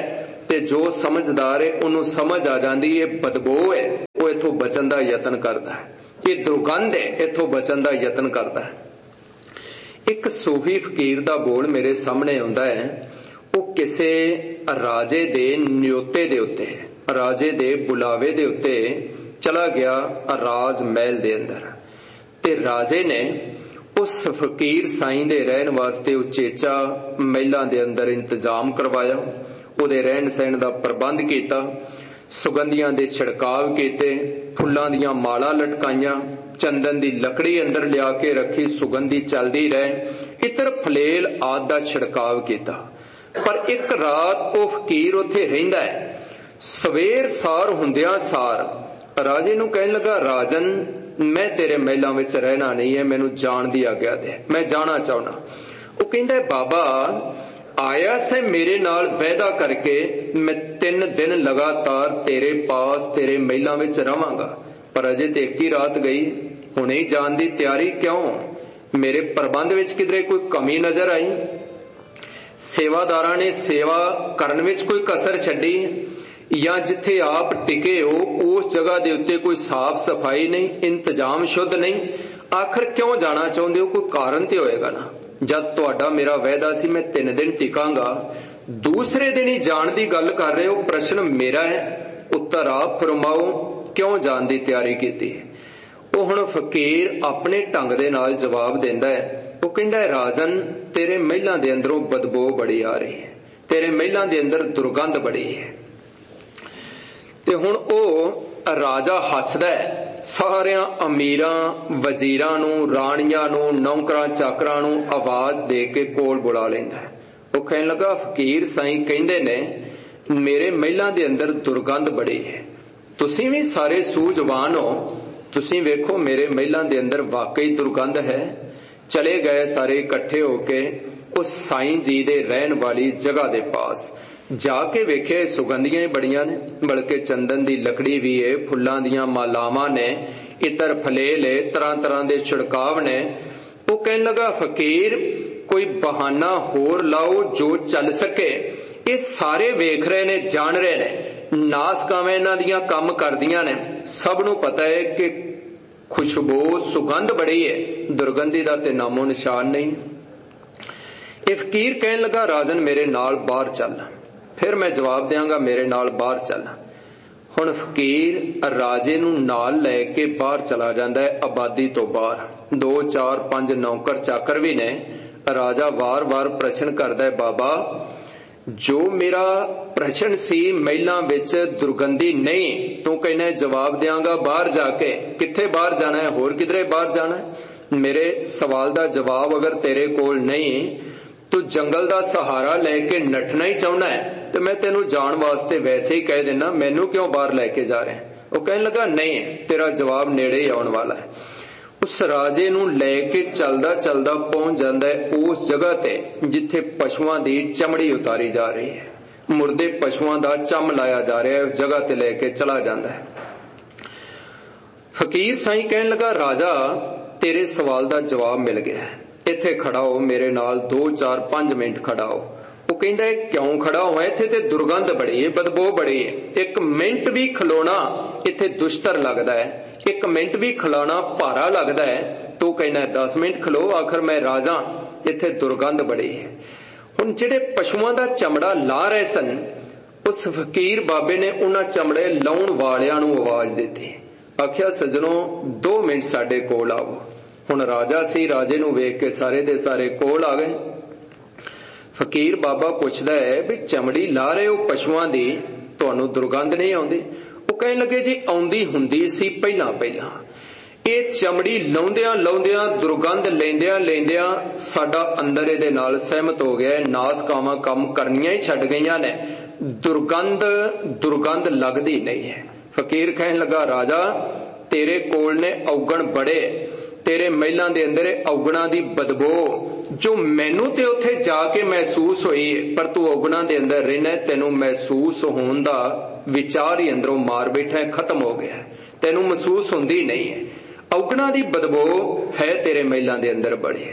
ਤੇ ਜੋ ਸਮਝਦਾਰ ਹੈ ਉਹਨੂੰ ਸਮਝ ਆ ਜਾਂਦੀ ਇਹ ਬਦਬੂ ਹੈ, ਉਹ ਇਥੋਂ ਬਚਣ ਦਾ ਯਤਨ ਕਰਦਾ ਹੈ, ਇਹ ਦੁਰਗੰਧ ਹੈ, ਇਥੋਂ ਬਚਣ ਦਾ ਯਤਨ ਕਰਦਾ ਹੈ। ਇੱਕ ਸੂਫੀ ਫਕੀਰ ਦਾ ਬੋਲ ਮੇਰੇ ਸਾਹਮਣੇ ਆਉਂਦਾ ਹੈ। ਉਹ ਕਿਸੇ ਰਾਜੇ ਦੇ ਨਿਯੋਤੇ ਦੇ ਉੱਤੇ, ਰਾਜੇ ਦੇ ਬੁਲਾਵੇ ਦੇ ਉੱਤੇ ਚਲਾ ਗਿਆ ਰਾਜ ਮਹਿਲ ਦੇ ਅੰਦਰ, ਤੇ ਰਾਜੇ ਨੇ ਉਸ ਫਕੀਰ ਸਾਈਂ ਦੇ ਰਹਿਣ ਵਾਸਤੇ ਉਚੇਚਾ ਮਹਿਲਾਂ ਦੇ ਅੰਦਰ ਇੰਤਜ਼ਾਮ ਕਰਵਾਇਆ, ਉਹਦੇ ਰਹਿਣ ਸਹਿਣ ਦਾ ਪ੍ਰਬੰਧ ਕੀਤਾ, ਸੁਗੰਧੀਆਂ ਦੇ ਛਿੜਕਾਵ ਕੀਤੇ, ਫੁੱਲਾਂ ਦੀਆਂ ਮਾਲਾ ਲਟਕਾਈਆਂ, ਚੰਦਨ ਦੀ ਲੱਕੜੀ ਅੰਦਰ ਲਿਆ ਕੇ ਰੱਖੀ, ਸੁਗੰਧੀ ਚੱਲਦੀ ਰਹੇ, ਇਤਰ ਫਲੇਲ ਆਦਿ ਦਾ ਛਿੜਕਾਵ ਕੀਤਾ। ਪਰ ਇੱਕ ਰਾਤ ਉਹ ਫਕੀਰ ਉੱਥੇ ਰਹਿੰਦਾ ਹੈ। ਸਵੇਰ ਸਾਰ ਹੁੰਦਿਆਂ ਸਾਰ ਰਾਜੇ ਨੂੰ ਕਹਿਣ ਲੱਗਾ, ਰਾਜਨ ਮੈਂ ਤੇਰੇ ਮਹਿਲਾਂ ਵਿੱਚ ਰਹਿਣਾ ਨਹੀਂ ਹੈ, ਮੈਨੂੰ ਜਾਣ ਦੀ ਆਗਿਆ ਦੇ, ਮੈਂ ਜਾਣਾ ਚਾਹੁੰਦਾ। ਉਹ ਕਹਿੰਦਾ, ਬਾਬਾ ਆਇਆ ਸੇ ਮੇਰੇ ਨਾਲ ਵਾਅਦਾ ਕਰਕੇ, ਮੈਂ ਤਿੰਨ ਦਿਨ ਲਗਾਤਾਰ ਤੇਰੇ ਪਾਸ ਤੇਰੇ ਮਹਿਲਾਂ ਵਿੱਚ ਰਵਾਂਗਾ, ਪਰ ਅਜੇ ਤੇ ਇੱਕ ਹੀ ਰਾਤ ਗਈ, ਹੁਣੇ ਹੀ ਜਾਣ ਦੀ ਤਿਆਰੀ ਕਿਉਂ? ਮੇਰੇ ਪ੍ਰਬੰਧ ਵਿੱਚ ਕਿਧਰੇ ਕੋਈ ਕਮੀ ਨਜ਼ਰ ਆਈ? ਸੇਵਾਦਾਰਾਂ ਨੇ ਸੇਵਾ ਕਰਨ ਵਿੱਚ ਕੋਈ ਕਸਰ ਛੱਡੀ? ਜਾਂ ਜਿੱਥੇ ਆਪ ਟਿਕੇ ਹੋ ਉਸ ਜਗ੍ਹਾ ਦੇ ਉੱਤੇ ਕੋਈ ਸਾਫ਼ ਸਫਾਈ ਨਹੀਂ, ਇੰਤਜ਼ਾਮ ਸ਼ੁੱਧ ਨਹੀਂ? ਆਖਰ ਕਿਉਂ ਜਾਣਾ ਚਾਹੁੰਦੇ ਹੋ? ਕੋਈ ਕਾਰਨ ਤੇ ਹੋਏਗਾ ਨਾ। ਜਦ ਤੁਹਾਡਾ ਮੇਰਾ ਵਾਅਦਾ ਸੀ ਮੈਂ ਤਿੰਨ ਦਿਨ ਟਿਕਾਂਗਾ, ਦੂਸਰੇ ਦਿਨ ਹੀ ਜਾਣ ਦੀ ਗੱਲ ਕਰ ਰਹੇ ਹੋ। ਪ੍ਰਸ਼ਨ ਮੇਰਾ ਹੈ, ਉੱਤਰ ਆਪ ਫਰਮਾਓ, ਕਿਉਂ ਜਾਣ ਦੀ ਤਿਆਰੀ ਕੀਤੀ? ਉਹ ਹੁਣ ਫਕੀਰ ਆਪਣੇ ਢੰਗ ਦੇ ਨਾਲ ਜਵਾਬ ਦਿੰਦਾ ਹੈ। ਉਹ ਕਹਿੰਦਾ ਹੈ, ਰਾਜਨ ਤੇਰੇ ਮਹਿਲਾਂ ਦੇ ਅੰਦਰੋਂ ਬਦਬੂ ਬੜੀ ਆ ਰਹੀ ਹੈ, ਤੇਰੇ ਮਹਿਲਾਂ ਦੇ ਅੰਦਰ ਦੁਰਗੰਧ ਬੜੀ ਹੈ। ਤੇ ਹੁਣ ਉਹ ਰਾਜਾ ਹੱਸਦਾ ਹੈ, ਸਾਰਿਆਂ ਅਮੀਰਾਂ ਵਜ਼ੀਰਾਂ ਨੂੰ, ਰਾਣੀਆਂ ਨੂੰ, ਨੌਕਰਾਂ ਚਾਕਰਾਂ ਨੂੰ ਆਵਾਜ਼ ਦੇ ਕੇ ਕੋਲ ਬੁਲਾ ਲੈਂਦਾ। ਉਹ ਕਹਿਣ ਲੱਗਾ, ਫਕੀਰ ਸਾਈਂ ਕਹਿੰਦੇ ਨੇ ਮੇਰੇ ਮਹਿਲਾਂ ਦੇ ਅੰਦਰ ਦੁਰਗੰਧ ਬੜੀ ਹੈ, ਤੁਸੀਂ ਵੀ ਸਾਰੇ ਸੂਝਵਾਨ ਹੋ, ਤੁਸੀਂ ਵੇਖੋ ਮੇਰੇ ਮਹਿਲਾਂ ਦੇ ਅੰਦਰ ਵਾਕਈ ਦੁਰਗੰਧ ਹੈ। ਚਲੇ ਗਏ ਸਾਰੇ ਇਕੱਠੇ ਹੋ ਕੇ ਉਸ ਸਾਈਂ ਜੀ ਦੇ ਰਹਿਣ ਵਾਲੀ ਜਗ੍ਹਾ ਦੇ ਪਾਸ, ਜਾ ਕੇ ਵੇਖਿਆ ਸੁਗੰਧੀਆਂ ਹੀ ਬੜੀਆਂ ਨੇ, ਬਲਕਿ ਚੰਦਨ ਦੀ ਲੱਕੜੀ ਵੀ ਹੈ, ਫੁੱਲਾਂ ਦੀਆਂ ਮਾਲਾਵਾਂ ਨੇ, ਇਤਰ ਫਲੇਲ ਹੈ, ਤਰ੍ਹਾਂ ਤਰ੍ਹਾਂ ਦੇ ਛਿੜਕਾਵ ਨੇ। ਉਹ ਕਹਿਣ ਲੱਗਾ, ਫਕੀਰ ਕੋਈ ਬਹਾਨਾ ਹੋਰ ਲਾਓ ਜੋ ਚੱਲ ਸਕੇ। ਇਹ ਸਾਰੇ ਵੇਖ ਰਹੇ ਨੇ, ਜਾਣ ਰਹੇ ਨੇ, ਨਾਸਕਾਵਾਂ ਇਹਨਾਂ ਦੀਆਂ ਕੰਮ ਕਰਦੀਆਂ ਨੇ, ਸਭ ਨੂੰ ਪਤਾ ਹੈ ਕਿ ਖੁਸ਼ਬੂ ਸੁਗੰਧ ਬੜੀ ਹੈ, ਦੁਰਗੰਧੀ ਦਾ ਤੇ ਨਾਮੋ ਨਿਸ਼ਾਨ ਨਹੀਂ। ਇਹ ਫਕੀਰ ਕਹਿਣ ਲੱਗਾ, ਰਾਜਨ ਮੇਰੇ ਨਾਲ ਬਾਹਰ ਚੱਲ, ਫਿਰ ਮੈਂ ਜਵਾਬ ਦਿਆਂਗਾ, ਮੇਰੇ ਨਾਲ ਬਾਹਰ ਚੱਲ। ਹੁਣ ਫਕੀਰ ਰਾਜੇ ਨੂੰ ਨਾਲ ਲੈ ਕੇ ਬਾਹਰ ਚਲਾ ਜਾਂਦਾ ਹੈ, ਆਬਾਦੀ ਤੋਂ ਬਾਹਰ। ਦੋ ਚਾਰ ਪੰਜ ਨੌਕਰ ਚਾਕਰ ਵੀ ਨੇ। ਰਾਜਾ ਵਾਰ-ਵਾਰ ਪ੍ਰਸ਼ਨ ਕਰਦਾ ਹੈ, ਬਾਬਾ ਜੋ ਮੇਰਾ ਪ੍ਰਸ਼ਨ ਸੀ ਮਹਿਲਾਂ ਵਿੱਚ ਦੁਰਗੰਧੀ ਨਹੀਂ, ਤੂੰ ਕਹਿੰਦਾ ਜਵਾਬ ਦਿਆਂਗਾ ਬਾਹਰ ਜਾ ਕੇ। ਕਿੱਥੇ ਬਾਹਰ ਜਾਣਾ ਹੈ? ਹੋਰ ਕਿਧਰੇ ਬਾਹਰ ਜਾਣਾ ਹੈ? ਮੇਰੇ ਸਵਾਲ ਦਾ ਜਵਾਬ ਅਗਰ ਤੇਰੇ ਕੋਲ ਨਹੀਂ, ਤੂੰ ਜੰਗਲ ਦਾ ਸਹਾਰਾ ਲੈ ਕੇ ਨੱਠਣਾ ਹੀ ਚਾਹੁੰਦਾ ਹੈ, ਤੇ ਮੈਂ ਤੈਨੂੰ ਜਾਣ ਵਾਸਤੇ ਵੈਸੇ ਹੀ ਕਹਿ ਦੇਣਾ, ਮੈਨੂੰ ਕਿਉਂ ਬਾਹਰ ਲੈ ਕੇ ਜਾ ਰਿਹਾ? ਉਹ ਕਹਿਣ ਲੱਗਾ, ਨਹੀਂ, ਤੇਰਾ ਜਵਾਬ ਨੇੜੇ ਹੀ ਆਉਣ ਵਾਲਾ ਹੈ। ਉਸ ਰਾਜੇ ਨੂੰ ਲੈ ਕੇ ਚੱਲਦਾ ਚੱਲਦਾ ਪਹੁੰਚ ਜਾਂਦਾ ਹੈ ਉਸ ਜਗ੍ਹਾ ਤੇ ਜਿੱਥੇ ਪਸ਼ੂਆਂ ਦੀ ਚਮੜੀ ਉਤਾਰੀ ਜਾ ਰਹੀ ਹੈ, ਮੁਰਦੇ ਪਸ਼ੂਆਂ ਦਾ ਚੰਮ ਲਾਇਆ ਜਾ ਰਿਹਾ ਹੈ। ਉਸ ਜਗ੍ਹਾ ਤੇ ਲੈ ਕੇ ਚਲਾ ਜਾਂਦਾ ਹੈ। ਫਕੀਰ ਸਾਈਂ ਕਹਿਣ ਲੱਗਾ, ਰਾਜਾ ਤੇਰੇ ਸਵਾਲ ਦਾ ਜਵਾਬ ਮਿਲ ਗਿਆ, ਇੱਥੇ ਖੜਾ ਹੋ ਮੇਰੇ ਨਾਲ, ਦੋ ਚਾਰ ਪੰਜ ਮਿੰਟ ਖੜਾ ਹੋ। ਉਹ ਕਹਿੰਦਾ, ਕਿਉਂ ਖੜਾ ਹੋਇਆ? ਇੱਥੇ ਤੇ ਦੁਰਗੰਧ ਬੜੀ ਹੈ, ਬਦਬੂ ਬੜੀ ਹੈ, ਇੱਕ ਮਿੰਟ ਵੀ ਖਲੋਣਾ ਇੱਥੇ ਦੁਸ਼ਟਰ ਲੱਗਦਾ ਹੈ, ਇੱਕ ਮਿੰਟ ਵੀ ਖਲਾਣਾ ਭਾਰਾ ਲੱਗਦਾ ਹੈ। ਤੂੰ ਕਹਿੰਦਾ ਦਸ ਮਿੰਟ ਖਲੋ, ਆਖਰ ਮੈਂ ਰਾਜਾ, ਇੱਥੇ ਦੁਰਗੰਧ ਬੜੀ ਹੈ। ਹੁਣ ਜਿਹੜੇ ਪਸ਼ੂਆਂ ਦਾ ਚਮੜਾ ਲਾ ਰਹੇ ਸਨ, ਉਸ ਫਕੀਰ ਬਾਬੇ ਨੇ ਉਹਨਾਂ ਚਮੜੇ ਲਾਉਣ ਵਾਲਿਆਂ ਨੂੰ ਆਵਾਜ਼ ਦਿੱਤੀ, ਆਖਿਆ, ਸੱਜਣੋ ਦੋ ਮਿੰਟ ਸਾਡੇ ਕੋਲ ਆਓ। ਹੁਣ ਰਾਜਾ ਸੀ, ਰਾਜੇ ਨੂੰ ਵੇਖ ਕੇ ਸਾਰੇ ਦੇ ਸਾਰੇ ਕੋਲ ਆ ਗਏ। ਫਕੀਰ ਬਾਬਾ ਪੁੱਛਦਾ ਹੈ, ਵੀ ਚਮੜੀ ਲਾ ਰਹੇ ਹੋ ਪਸ਼ੂਆਂ ਦੀ, ਤੁਹਾਨੂੰ ਦੁਰਗੰਧ ਨਹੀਂ ਆਉਂਦੀ? ਉਹ ਕਹਿਣ ਲੱਗੇ, ਜੀ ਆਉਂਦੀ ਹੁੰਦੀ ਸੀ ਪਹਿਲਾਂ ਪਹਿਲਾਂ, ਇਹ ਚਮੜੀ ਲਾਉਂਦਿਆਂ ਲਾਉਂਦਿਆਂ ਦੁਰਗੰਧ ਲੈਂਦਿਆਂ ਲੈਂਦਿਆਂ ਸਾਡਾ ਅੰਦਰ ਇਹਦੇ ਨਾਲ ਸਹਿਮਤ ਹੋ ਗਿਆ, ਨਾਸਕਾਵਾਂ ਕੰਮ ਕਰਨੀਆਂ ਹੀ ਛੱਡ ਗਈਆਂ ਨੇ, ਦੁਰਗੰਧ ਦੁਰਗੰਧ ਲੱਗਦੀ ਨਹੀਂ ਹੈ। ਫਕੀਰ ਕਹਿਣ ਲੱਗਾ, ਰਾਜਾ ਤੇਰੇ ਕੋਲ ਨੇ ਔਗਣ ਬੜੇ, ਤੇਰੇ ਮਹਿਲਾਂ ਦੇ ਅੰਦਰ ਔਗਣਾਂ ਦੀ ਬਦਬੂ ਜੋ ਮੈਨੂੰ ਤੇ ਉੱਥੇ ਜਾ ਕੇ ਮਹਿਸੂਸ ਹੋਈ, ਪਰ ਤੂੰ ਔਗਣਾਂ ਦੇ ਅੰਦਰ ਰਹਿਣਾ, ਤੈਨੂੰ ਮਹਿਸੂਸ ਹੋਣ ਦਾ ਵਿਚਾਰ ਹੀ ਅੰਦਰੋਂ ਮਾਰ ਬੈਠਾ, ਖਤਮ ਹੋ ਗਿਆ, ਤੈਨੂੰ ਮਹਿਸੂਸ ਹੁੰਦੀ ਨਹੀਂ ਹੈ। ਔਗਣਾਂ ਦੀ ਬਦਬੂ ਹੈ ਤੇਰੇ ਮਹਿਲਾਂ ਦੇ ਅੰਦਰ ਬੜੀ,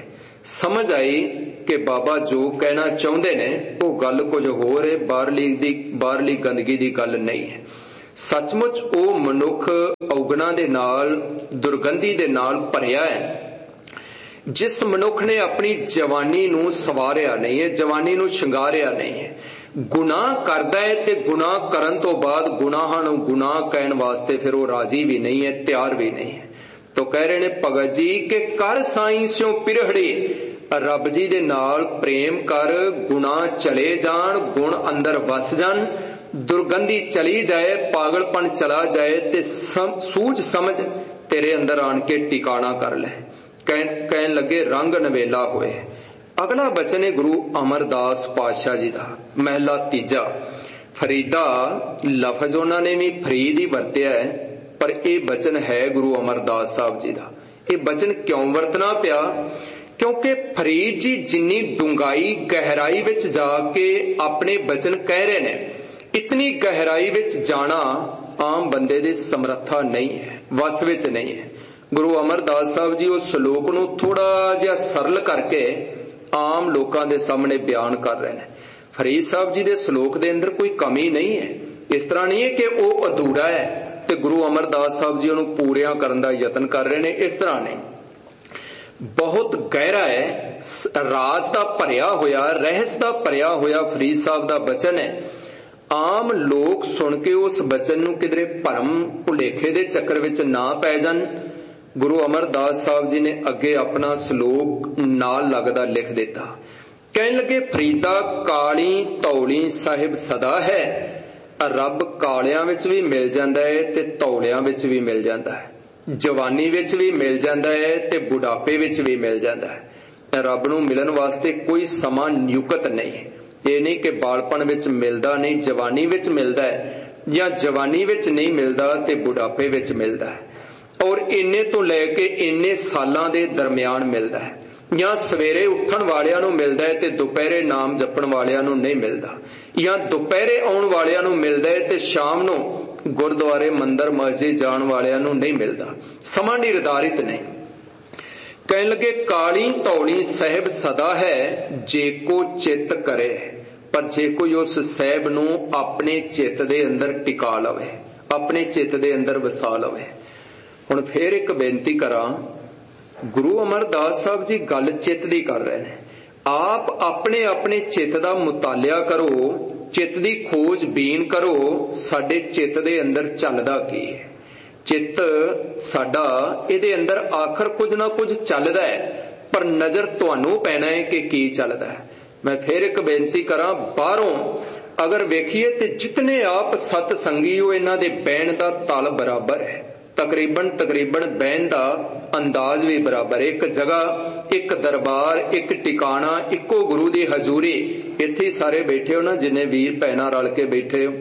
समझ आई कि बाबा जो कहना चाहुंदे ने वो गल कुछ होर है, बाहरली दी बाहरली गंदगी दी गल नहीं है। सचमुच वो मनुख औगणा दे नाल दुर्गंधी दे नाल भरिया है। जिस मनुख ने अपनी जवानी नूं सवारिया नहीं है, जवानी नूं शंगारिया नहीं है, गुनाह करदा है ते गुनाह करन तो बाद गुनाहां नूं गुनाह कहण वास्ते फिर वो राजी भी नहीं है, तैयार भी नहीं है। तो कह रहे ने भगत जी कि कर साईं स्यों पिरहड़े, रब जी दे नाल प्रेम कर, गुनाह चले जान, गुण अंदर वस जान, दुर्गंधी चली जाए, पागलपन चला जाए ते सम, सूझ समझ तेरे अंदर आन के टिकाणा कर ले। कह, कहन लगे रंग नवेला होए। अगला बचन है गुरु अमरदास पातशाह जी का, महला तीजा। फरीदा लफज उन्होंने भी फरीद ही वरतिया है, पर यह बचन है गुरु अमरदास साहब जी का। यह बचन क्यों वरतना पिया? क्योंकि फरीद जी जिन्नी डूंगाई गहराई विच जाके अपने बचन कह रहे ने, इतनी गहराई विच जाना आम बंदे दी समर्था नहीं है, वस विच नहीं है। गुरु अमरदास साहब जी उस श्लोक नूं थोड़ा जिहा सरल करके आम लोकां दे सामने बयान कर रहे हैं। फरीद साहब जी दे श्लोक दे अंदर कोई कमी नहीं है, इस तरह नहीं है कि वो अधूरा है ते गुरु अमरदास साहब जी उन्हें पूरिया करने का यतन कर रहे हैं, इस तरह नहीं। बहुत गहरा है, राज का भरिया होया, रहस्य का भरिया होया फरीद साहब का बचन है। आम लोग सुन के उस बचन नूं किधरे भरम भुलेखे दे चक्कर विच ना पै जान। गुरु अमरदास साहब जी ने अगे अपना श्लोक नाल लगदा लिख दिता। कहन लगे फरीदा काली तौली साहिब सदा है, रब कालियां विच भी मिल जांदा है ते तौलियां विच भी मिल जांदा है, जवानी विच भी मिल जांदा है ते बुढ़ापे विच भी मिल जांदा है। रब नूं मिलन वास्ते कोई समा नियुक्त नहीं है। ये नहीं कि बालपन विच मिलदा नहीं, जवानी विच मिलदा है, या जवानी विच नहीं मिलदा ते बुढ़ापे विच मिलदा है, और इन्ने तो लैके इन्ने सालां दे दरम्यान मिलदा है, या सवेरे उठण वालियां नूं मिलदा है ते दुपहरे नाम जपण वालियां नूं नहीं मिलदा, या दुपहरे आउण वालियां नूं मिलदा है ते शाम नूं गुरुद्वारे मंदिर मस्जिद जाण वालियां नूं नहीं मिलदा। समा निर्धारित नहीं। कहन लगे काली तौली साहिब सदा है, जे को चित करे, पर जे कोई उस साहिब नूं अपने चित दे अंदर टिका लवे, अपने चित दे अंदर वसा लवे। हुण फिर एक बेनती करां, गुरु अमरदास साहब जी गल चित दी कर रहे हैं। आप अपने अपने चित दा मुतालिया करो, चित दी खोज बीन करो, साडे चित दे अंदर चलदा की है। चित साडा इहदे अंदर आखर कुछ ना कुछ चलदा है, पर नजर तुहानू पैना है कि की चलदा है। मैं फिर एक बेनती करां, बाहरों अगर वेखिए ते जितने आप सत संगी हो, इन्हां दे बैण दा ताल बराबर है, तकरीबन तकरीबन बहन का अंदाज भी बराबर। एक जगह, एक दरबार, एक टिकाणा, इको गुरु की हजूरी, इत्थे सारे बैठे हो ना, जिन्हें वीर भैनां रल के बैठे हो,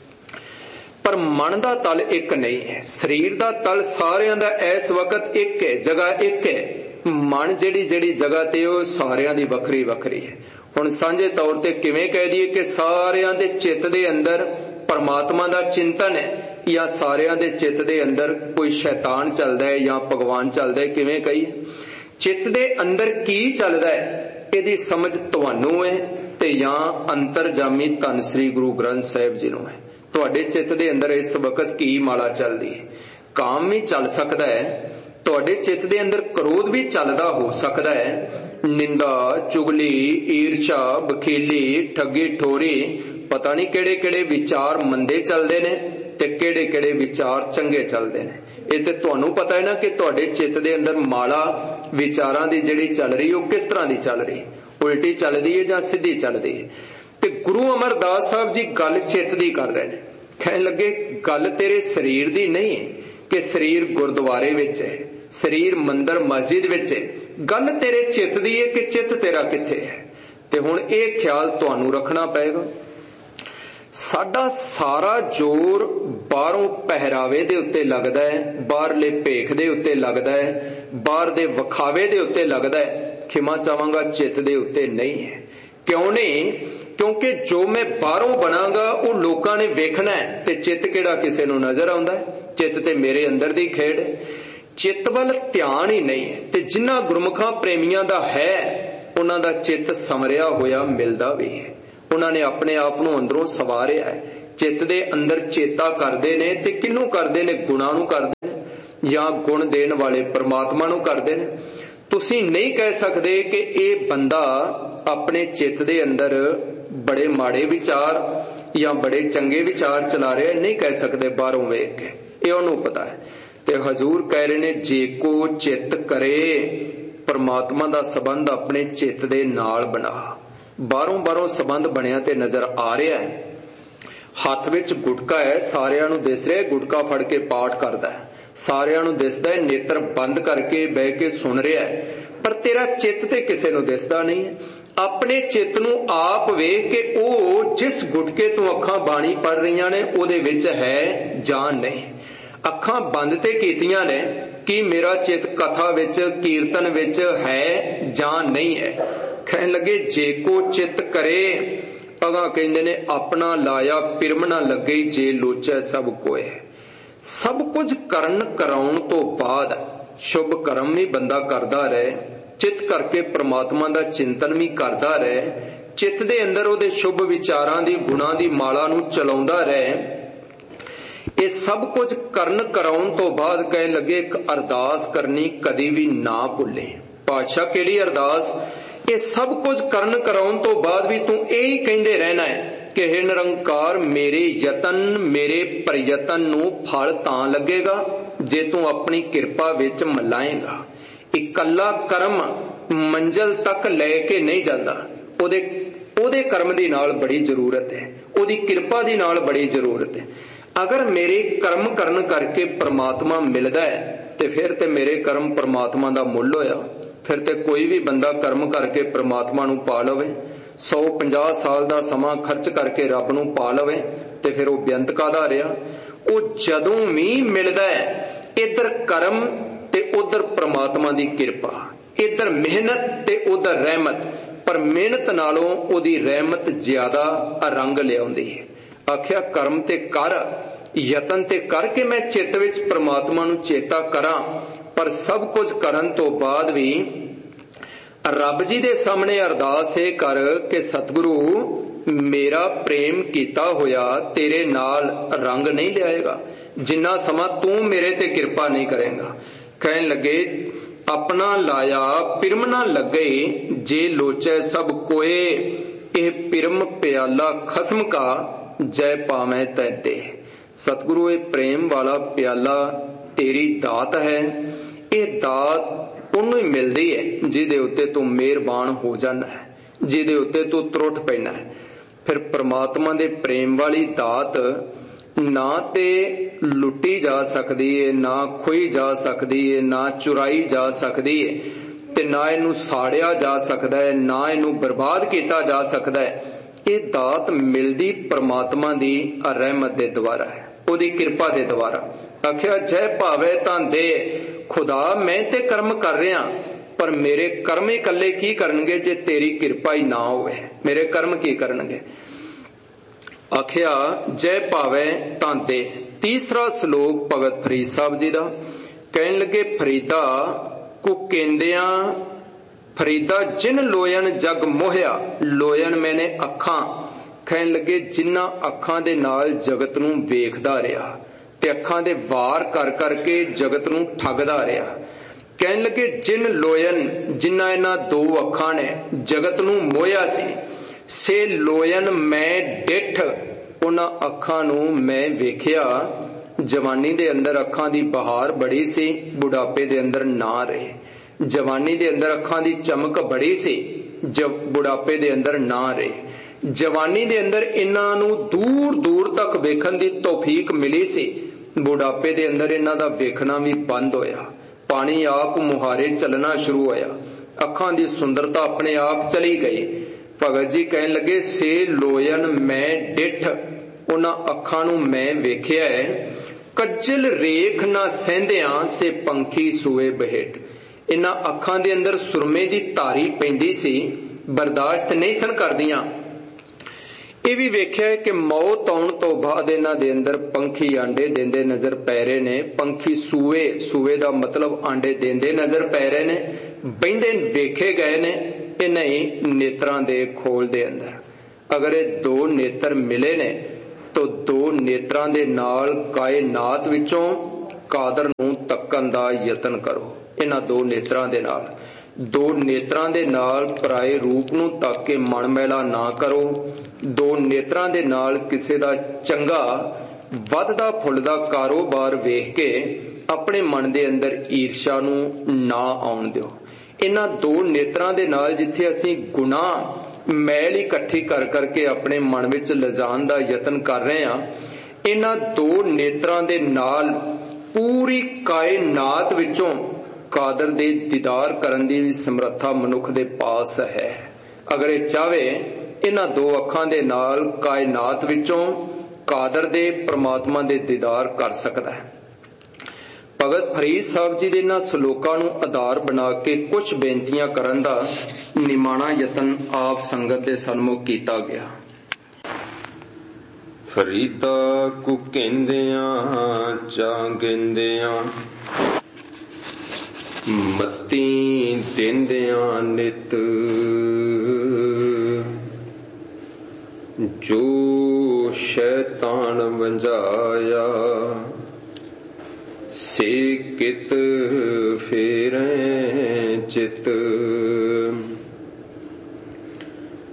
पर मन का तल एक नहीं है। शरीर का तल सारियां दा इस वक्त एक है, जगह एक है। मन जिहड़ी जिहड़ी जगह ते ओ सारियां दी वखरी वखरी है। हुण सांझे तौर ते किवें कह दईए कि सारियां दे चित्त दे अंदर परमात्मा दा चिंतन है, या सारियां दे चित्त दे अंदर कोई शैतान चलदा है या भगवान चलदा है, किवें कहिए? चित्त दे अंदर की चलदा है इहदी समझ तुहानू है ते या अंतरजामी धन श्री गुरु ग्रंथ साहिब जी नूं है। तुहाडे चित्त दे अंदर इस वक्त की माला चलदी है? काम भी चल सकदा है, तुहाडे चित्त दे अंदर क्रोध भी चलदा हो सकदा है, निंदा चुगली ईर्षा बखीली ठगी ठोरी, पता नहीं केड़े केड़े विचार मंदे चलदे ने ते केड़े केड़े विचार चंगे चलदे ने। ये ते तुहानू पता है ना कि तुहाडे चित्त दे अंदर माला विचारां दी जिहड़ी चल रही है, किस तरह दी चल रही, उल्टी चलदी है या सीधी चलदी है। ते गुरु अमरदास साहब जी गल चित्त दी कर रहे ने। कहन लगे गल तेरे शरीर दी नहीं है कि शरीर गुरुद्वारे विच है, शरीर मंदिर मस्जिद विच है, गल तेरे चित्त दी है कि चित्त तेरा किथे है। ते हुण इह ख्याल तुहानू रखना पएगा। साडा सारा जोर बाहरों पहरावे दे उत्ते लगदा है, बाहरले भेख दे उत्ते लगदा है, बाहर दे वखावे दे उत्ते लगदा है, खिमा चाहांगा चित्त दे उत्ते नहीं है। क्यों नहीं? क्योंकि जो मैं बाहरों बनांगा वो लोकां ने वेखना है, ते चित्त किहड़ा किसे नूं नजर आउंदा है? चित्त ते मेरे अंदर दी खेड़ है। चित्त वल ध्यान ही नहीं है। ते जिन्हां गुरमुखां प्रेमियां दा है उन्हां दा चित्त समरिया होया मिलदा भी है। उन्हां ने अपने आप नूं अंदरों सवारिया है। चित्त दे अंदर चेता करदे ने ते किन्नू करदे ने? गुणां नूं करदे ने या गुण देण वाले परमात्मा नूं करदे ने। तुसीं नहीं कह सकदे कि इह बंदा अपने चित्त दे अंदर बड़े माड़े विचार या बड़े चंगे विचार चला रहा है, नहीं कह सकते बाहरों वेख के, ये उन्होंने पता है। ते हजूर कह रहे ने जे को चित्त करे परमात्मा दा संबंध अपने चित्त दे नाल बना। बाहरों बाहरों संबंध बनया ते नजर आ रहा है। हथ विच गुटका है, सारियां नूं दिस रहा है, गुटका फड़ के पाठ करदा है, सारियां नूं दिसदा है, नेत्र बंद करके बह के सुन रहा है, पर तेरा चित्त ते किसे नूं दिसदा नहीं है। अपने चित्त नूं आप वेख के ओ जिस गुटके तो अखां बाणी पढ़ रहीआं ने उहदे विच है जान नहीं। अखां बंद ते कीतियां ने कि मेरा चित्त कथा विच कीर्तन विच है जान नहीं है। कहण लगे जे को चित्त करे, अगां कहंदे ने अपना लाया पिरम ना लगे जे लोचै सब कोय। सब कुछ करन कराउण तो बाद शुभ कर्म भी बंदा करदा रहे, चित करके परमात्मा दा चिंतन भी करदा रहे, चित्त दे अंदर उहदे शुभ विचारां दी गुणां दी माला नूं चलाउंदा रहे। ये सब कुछ करन कराउण तो बाद कहण लगे एक अरदास करनी कदी भी ना भुल्ले। पातशाह किहड़ी अरदास? ये सब कुछ करन कराउण तो बाद भी तू यही कहंदे रहना है कि हे निरंकार मेरे यतन मेरे प्रयतन नूं फल तां लगेगा जे तू अपनी किरपा विच मलाएगा। इकल्ला कर्म मंजिल तक लैके नहीं जाता, ओदे ओदे कर्म दी नाल बड़ी जरूरत है, ओदी किरपा दी नाल बड़ी जरूरत है। अगर मेरे कर्म करन करके परमात्मा मिलदा है ते फिर ते मेरे कर्म परमात्मा दा मुल होया। फिर ते कोई भी बंदा कर्म करके परमात्मा नूं पा लवे, सौ पंजाह साल दा समा खर्च करके रब नूं पा लवे ते फिर वो बेअंत कादा रहा। वो जदों भी मिलदा है इधर कर्म ते उधर परमात्मा दी किरपा, इधर मेहनत ते उधर रहमत, पर मेहनत नालों ओदी रहमत ज्यादा रंग लियाउंदी है। आख्या कर्म ते कर, यतन ते करके मैं चित्त विच परमात्मा नूं चेता करां, पर सब कुछ करन तो बाद भी रब जी दे सामने अरदास ये कर कि सतगुरु मेरा प्रेम कीता होया तेरे नाल रंग नहीं लियाएगा जिन्ना समा तू मेरे ते किरपा नहीं करेगा। कहन लगे अपना लाया पिरम ना लगे जे लोचे सब कोए, ए पिरम प्याला खसम का जय पावे तैते। सतगुरु ये प्रेम वाला प्याला तेरी दात है, ये दात उन्हें मिलती है जिदे उत्ते तू मेहरबान हो जाना है, जिदे उत्ते तू त्रुट पैना है। फिर परमात्मा दे प्रेम वाली दात ना ते लुटी जा सकती है, ना खोई जा सकती है, ना चुराई जा सकती है, ते ना इनू साड़िया जा सकता है, ना इनू बर्बाद किया जा सकता है। ये दात मिलदी परमात्मा दी रहमत दे द्वारा है, ओदी किरपा दे द्वारा। आखिया जय भावे तां दे, खुदा मैं ते कर्म कर रहा पर मेरे कर्म ही कल्ले की करनगे जे तेरी किरपा ही ना होवे, मेरे कर्म की करनगे। आखिया जय भावे तां दे। तीसरा श्लोक भगत फरीद साहब जी दा कहन लगे फरीदा को केंदियां फरीदा जिन लोयन जग मोहिया, लोयन मैंने अखां, कहन लगे जिन्ना अखां दे नाल जगत नूं वेखदा रहा ते अखां दे वार कर करके जगत नूं ठगदा रहा। कहन लगे जिन लोयन जिन्ना इन्हां दो अखां ने जगत नूं मोहिया सी, से लोयन मैं डिठ उन्हां अखां नूं मैं वेखिया। जवानी दे अंदर अखां दी बहार बड़ी सी, बुढ़ापे दे अंदर ना रहे। जवानी दे अंदर अखां दी चमक बड़ी सी, जब बुढ़ापे दे अंदर ना रहे। जवानी दे अंदर इन्हां नूं दूर दूर तक वेखण दी तौफीक मिली सी, बुढ़ापे दे अंदर इन्हां दा वेखना भी बंद होया। पानी आप मुहारे चलना शुरू होया, अखां दी सुंदरता अपने आप चली गई। भगत जी कहन लगे से लोयन मैं डिठ उन्हां अखां नूं मैं वेखिया है, कज्जल रेख ना सहिंदियां से पंखी सूए बहेट। इन्हां अखां दे अंदर सुरमे दी धारी पैंदी सी, बर्दाश्त नहीं सन करदियां। ਇਹ ਵੀ ਵੇਖਿਆ ਕਿ ਮੌਤ ਆਉਣ ਤੋਂ ਬਾਅਦ ਇਹਨਾਂ ਦੇ ਅੰਦਰ ਪੰਖੀ ਆਂਡੇ ਦਿੰਦੇ ਨਜ਼ਰ ਪੈ ਰਹੇ ਨੇ। ਪੰਖੀ ਸੂਏ ਸੂਏ ਦਾ ਮਤਲਬ ਆਂਡੇ ਦਿੰਦੇ ਨਜ਼ਰ ਪੈ ਰਹੇ ਨੇ, ਬਹਿੰਦੇ ਵੇਖੇ ਗਏ ਨੇ ਇਹਨਾਂ ਹੀ ਨੇਤਰਾਂ ਦੇ ਖੋਲ ਦੇ ਅੰਦਰ। ਅਗਰ ਇਹ ਦੋ ਨੇਤਰ ਮਿਲੇ ਨੇ ਤਾਂ ਦੋ ਨੇਤਰਾਂ ਦੇ ਨਾਲ ਕਾਇਨਾਤ ਵਿੱਚੋਂ ਕਾਦਰ ਨੂੰ ਤੱਕਣ ਦਾ ਯਤਨ ਕਰੋ। ਇਹਨਾਂ ਦੋ ਨੇਤਰਾਂ ਦੇ ਨਾਲ ਦੋ ਨੇਤਰਾਂ ਦੇ ਨਾਲ ਪਰਾਏ ਰੂਪ ਨੂੰ ਤੱਕ ਕੇ ਮਨ ਮੈਲਾ ਨਾ ਕਰੋ। ਦੋ ਨੇਤਰਾਂ ਦੇ ਨਾਲ ਕਿਸੇ ਦਾ ਚੰਗਾ ਵੱਧਦਾ ਫੁੱਲਦਾ ਕਾਰੋਬਾਰ ਵੇਖ ਕੇ ਆਪਣੇ ਮਨ ਦੇ ਅੰਦਰ ਈਰਸ਼ਾ ਨੂੰ ਨਾ ਆਉਣ ਦਿਓ। ਇਹਨਾਂ ਦੋ ਨੇਤਰਾਂ ਦੇ ਨਾਲ ਜਿੱਥੇ ਅਸੀਂ ਗੁਨਾਹ ਮੈਲ ਇਕੱਠੀ ਕਰ ਕਰਕੇ ਆਪਣੇ ਮਨ ਵਿੱਚ ਲਿਜਾਣ ਦਾ ਯਤਨ ਕਰ ਰਹੇ ਹਾਂ, ਇਹਨਾਂ ਦੋ ਨੇਤਰਾਂ ਦੇ ਨਾਲ ਪੂਰੀ ਕਾਇਨਾਤ ਵਿੱਚੋਂ ਕਾਦਰ ਦੇ ਦੀਦਾਰ ਕਰਨ ਦੀ ਵੀ ਸਮਰੱਥਾ ਮਨੁੱਖ ਦੇ ਪਾਸ ਹੈ। ਅਗਰ ਇਹ ਚਾਹਵੇ ਇਹਨਾਂ ਦੋ ਅੱਖਾਂ ਦੇ ਨਾਲ ਕਾਇਨਾਤ ਵਿੱਚੋਂ ਕਾਦਰ ਦੇ ਪ੍ਰਮਾਤਮਾ ਦੇ ਦੀਦਾਰ ਕਰ ਸਕਦਾ ਹੈ। ਭਗਤ ਫਰੀਦ ਸਾਹਿਬ ਜੀ ਦੇ ਇਹਨਾਂ ਸਲੋਕਾਂ ਨੂੰ ਆਧਾਰ ਬਣਾ ਕੇ ਕੁਝ ਬੇਨਤੀਆਂ ਕਰਨ ਦਾ ਨਿਮਾਣਾ ਯਤਨ ਆਪ ਸੰਗਤ ਦੇ ਸਨਮੁਖ ਕੀਤਾ ਗਿਆ। ਫਰੀਦਾ ਕੁ ਕਹਿੰਦਿਆਂ ਚਾਂ ਕਹਿੰਦਿਆਂ ਮੱਤੀ ਦਿੰਦਿਆਂ ਨਿਤ, ਜੋ ਸ਼ੈਤਾਨ ਵੰਝਾਇਆ ਸੇ ਕਿਤ ਫੇਰੈ ਚਿਤ।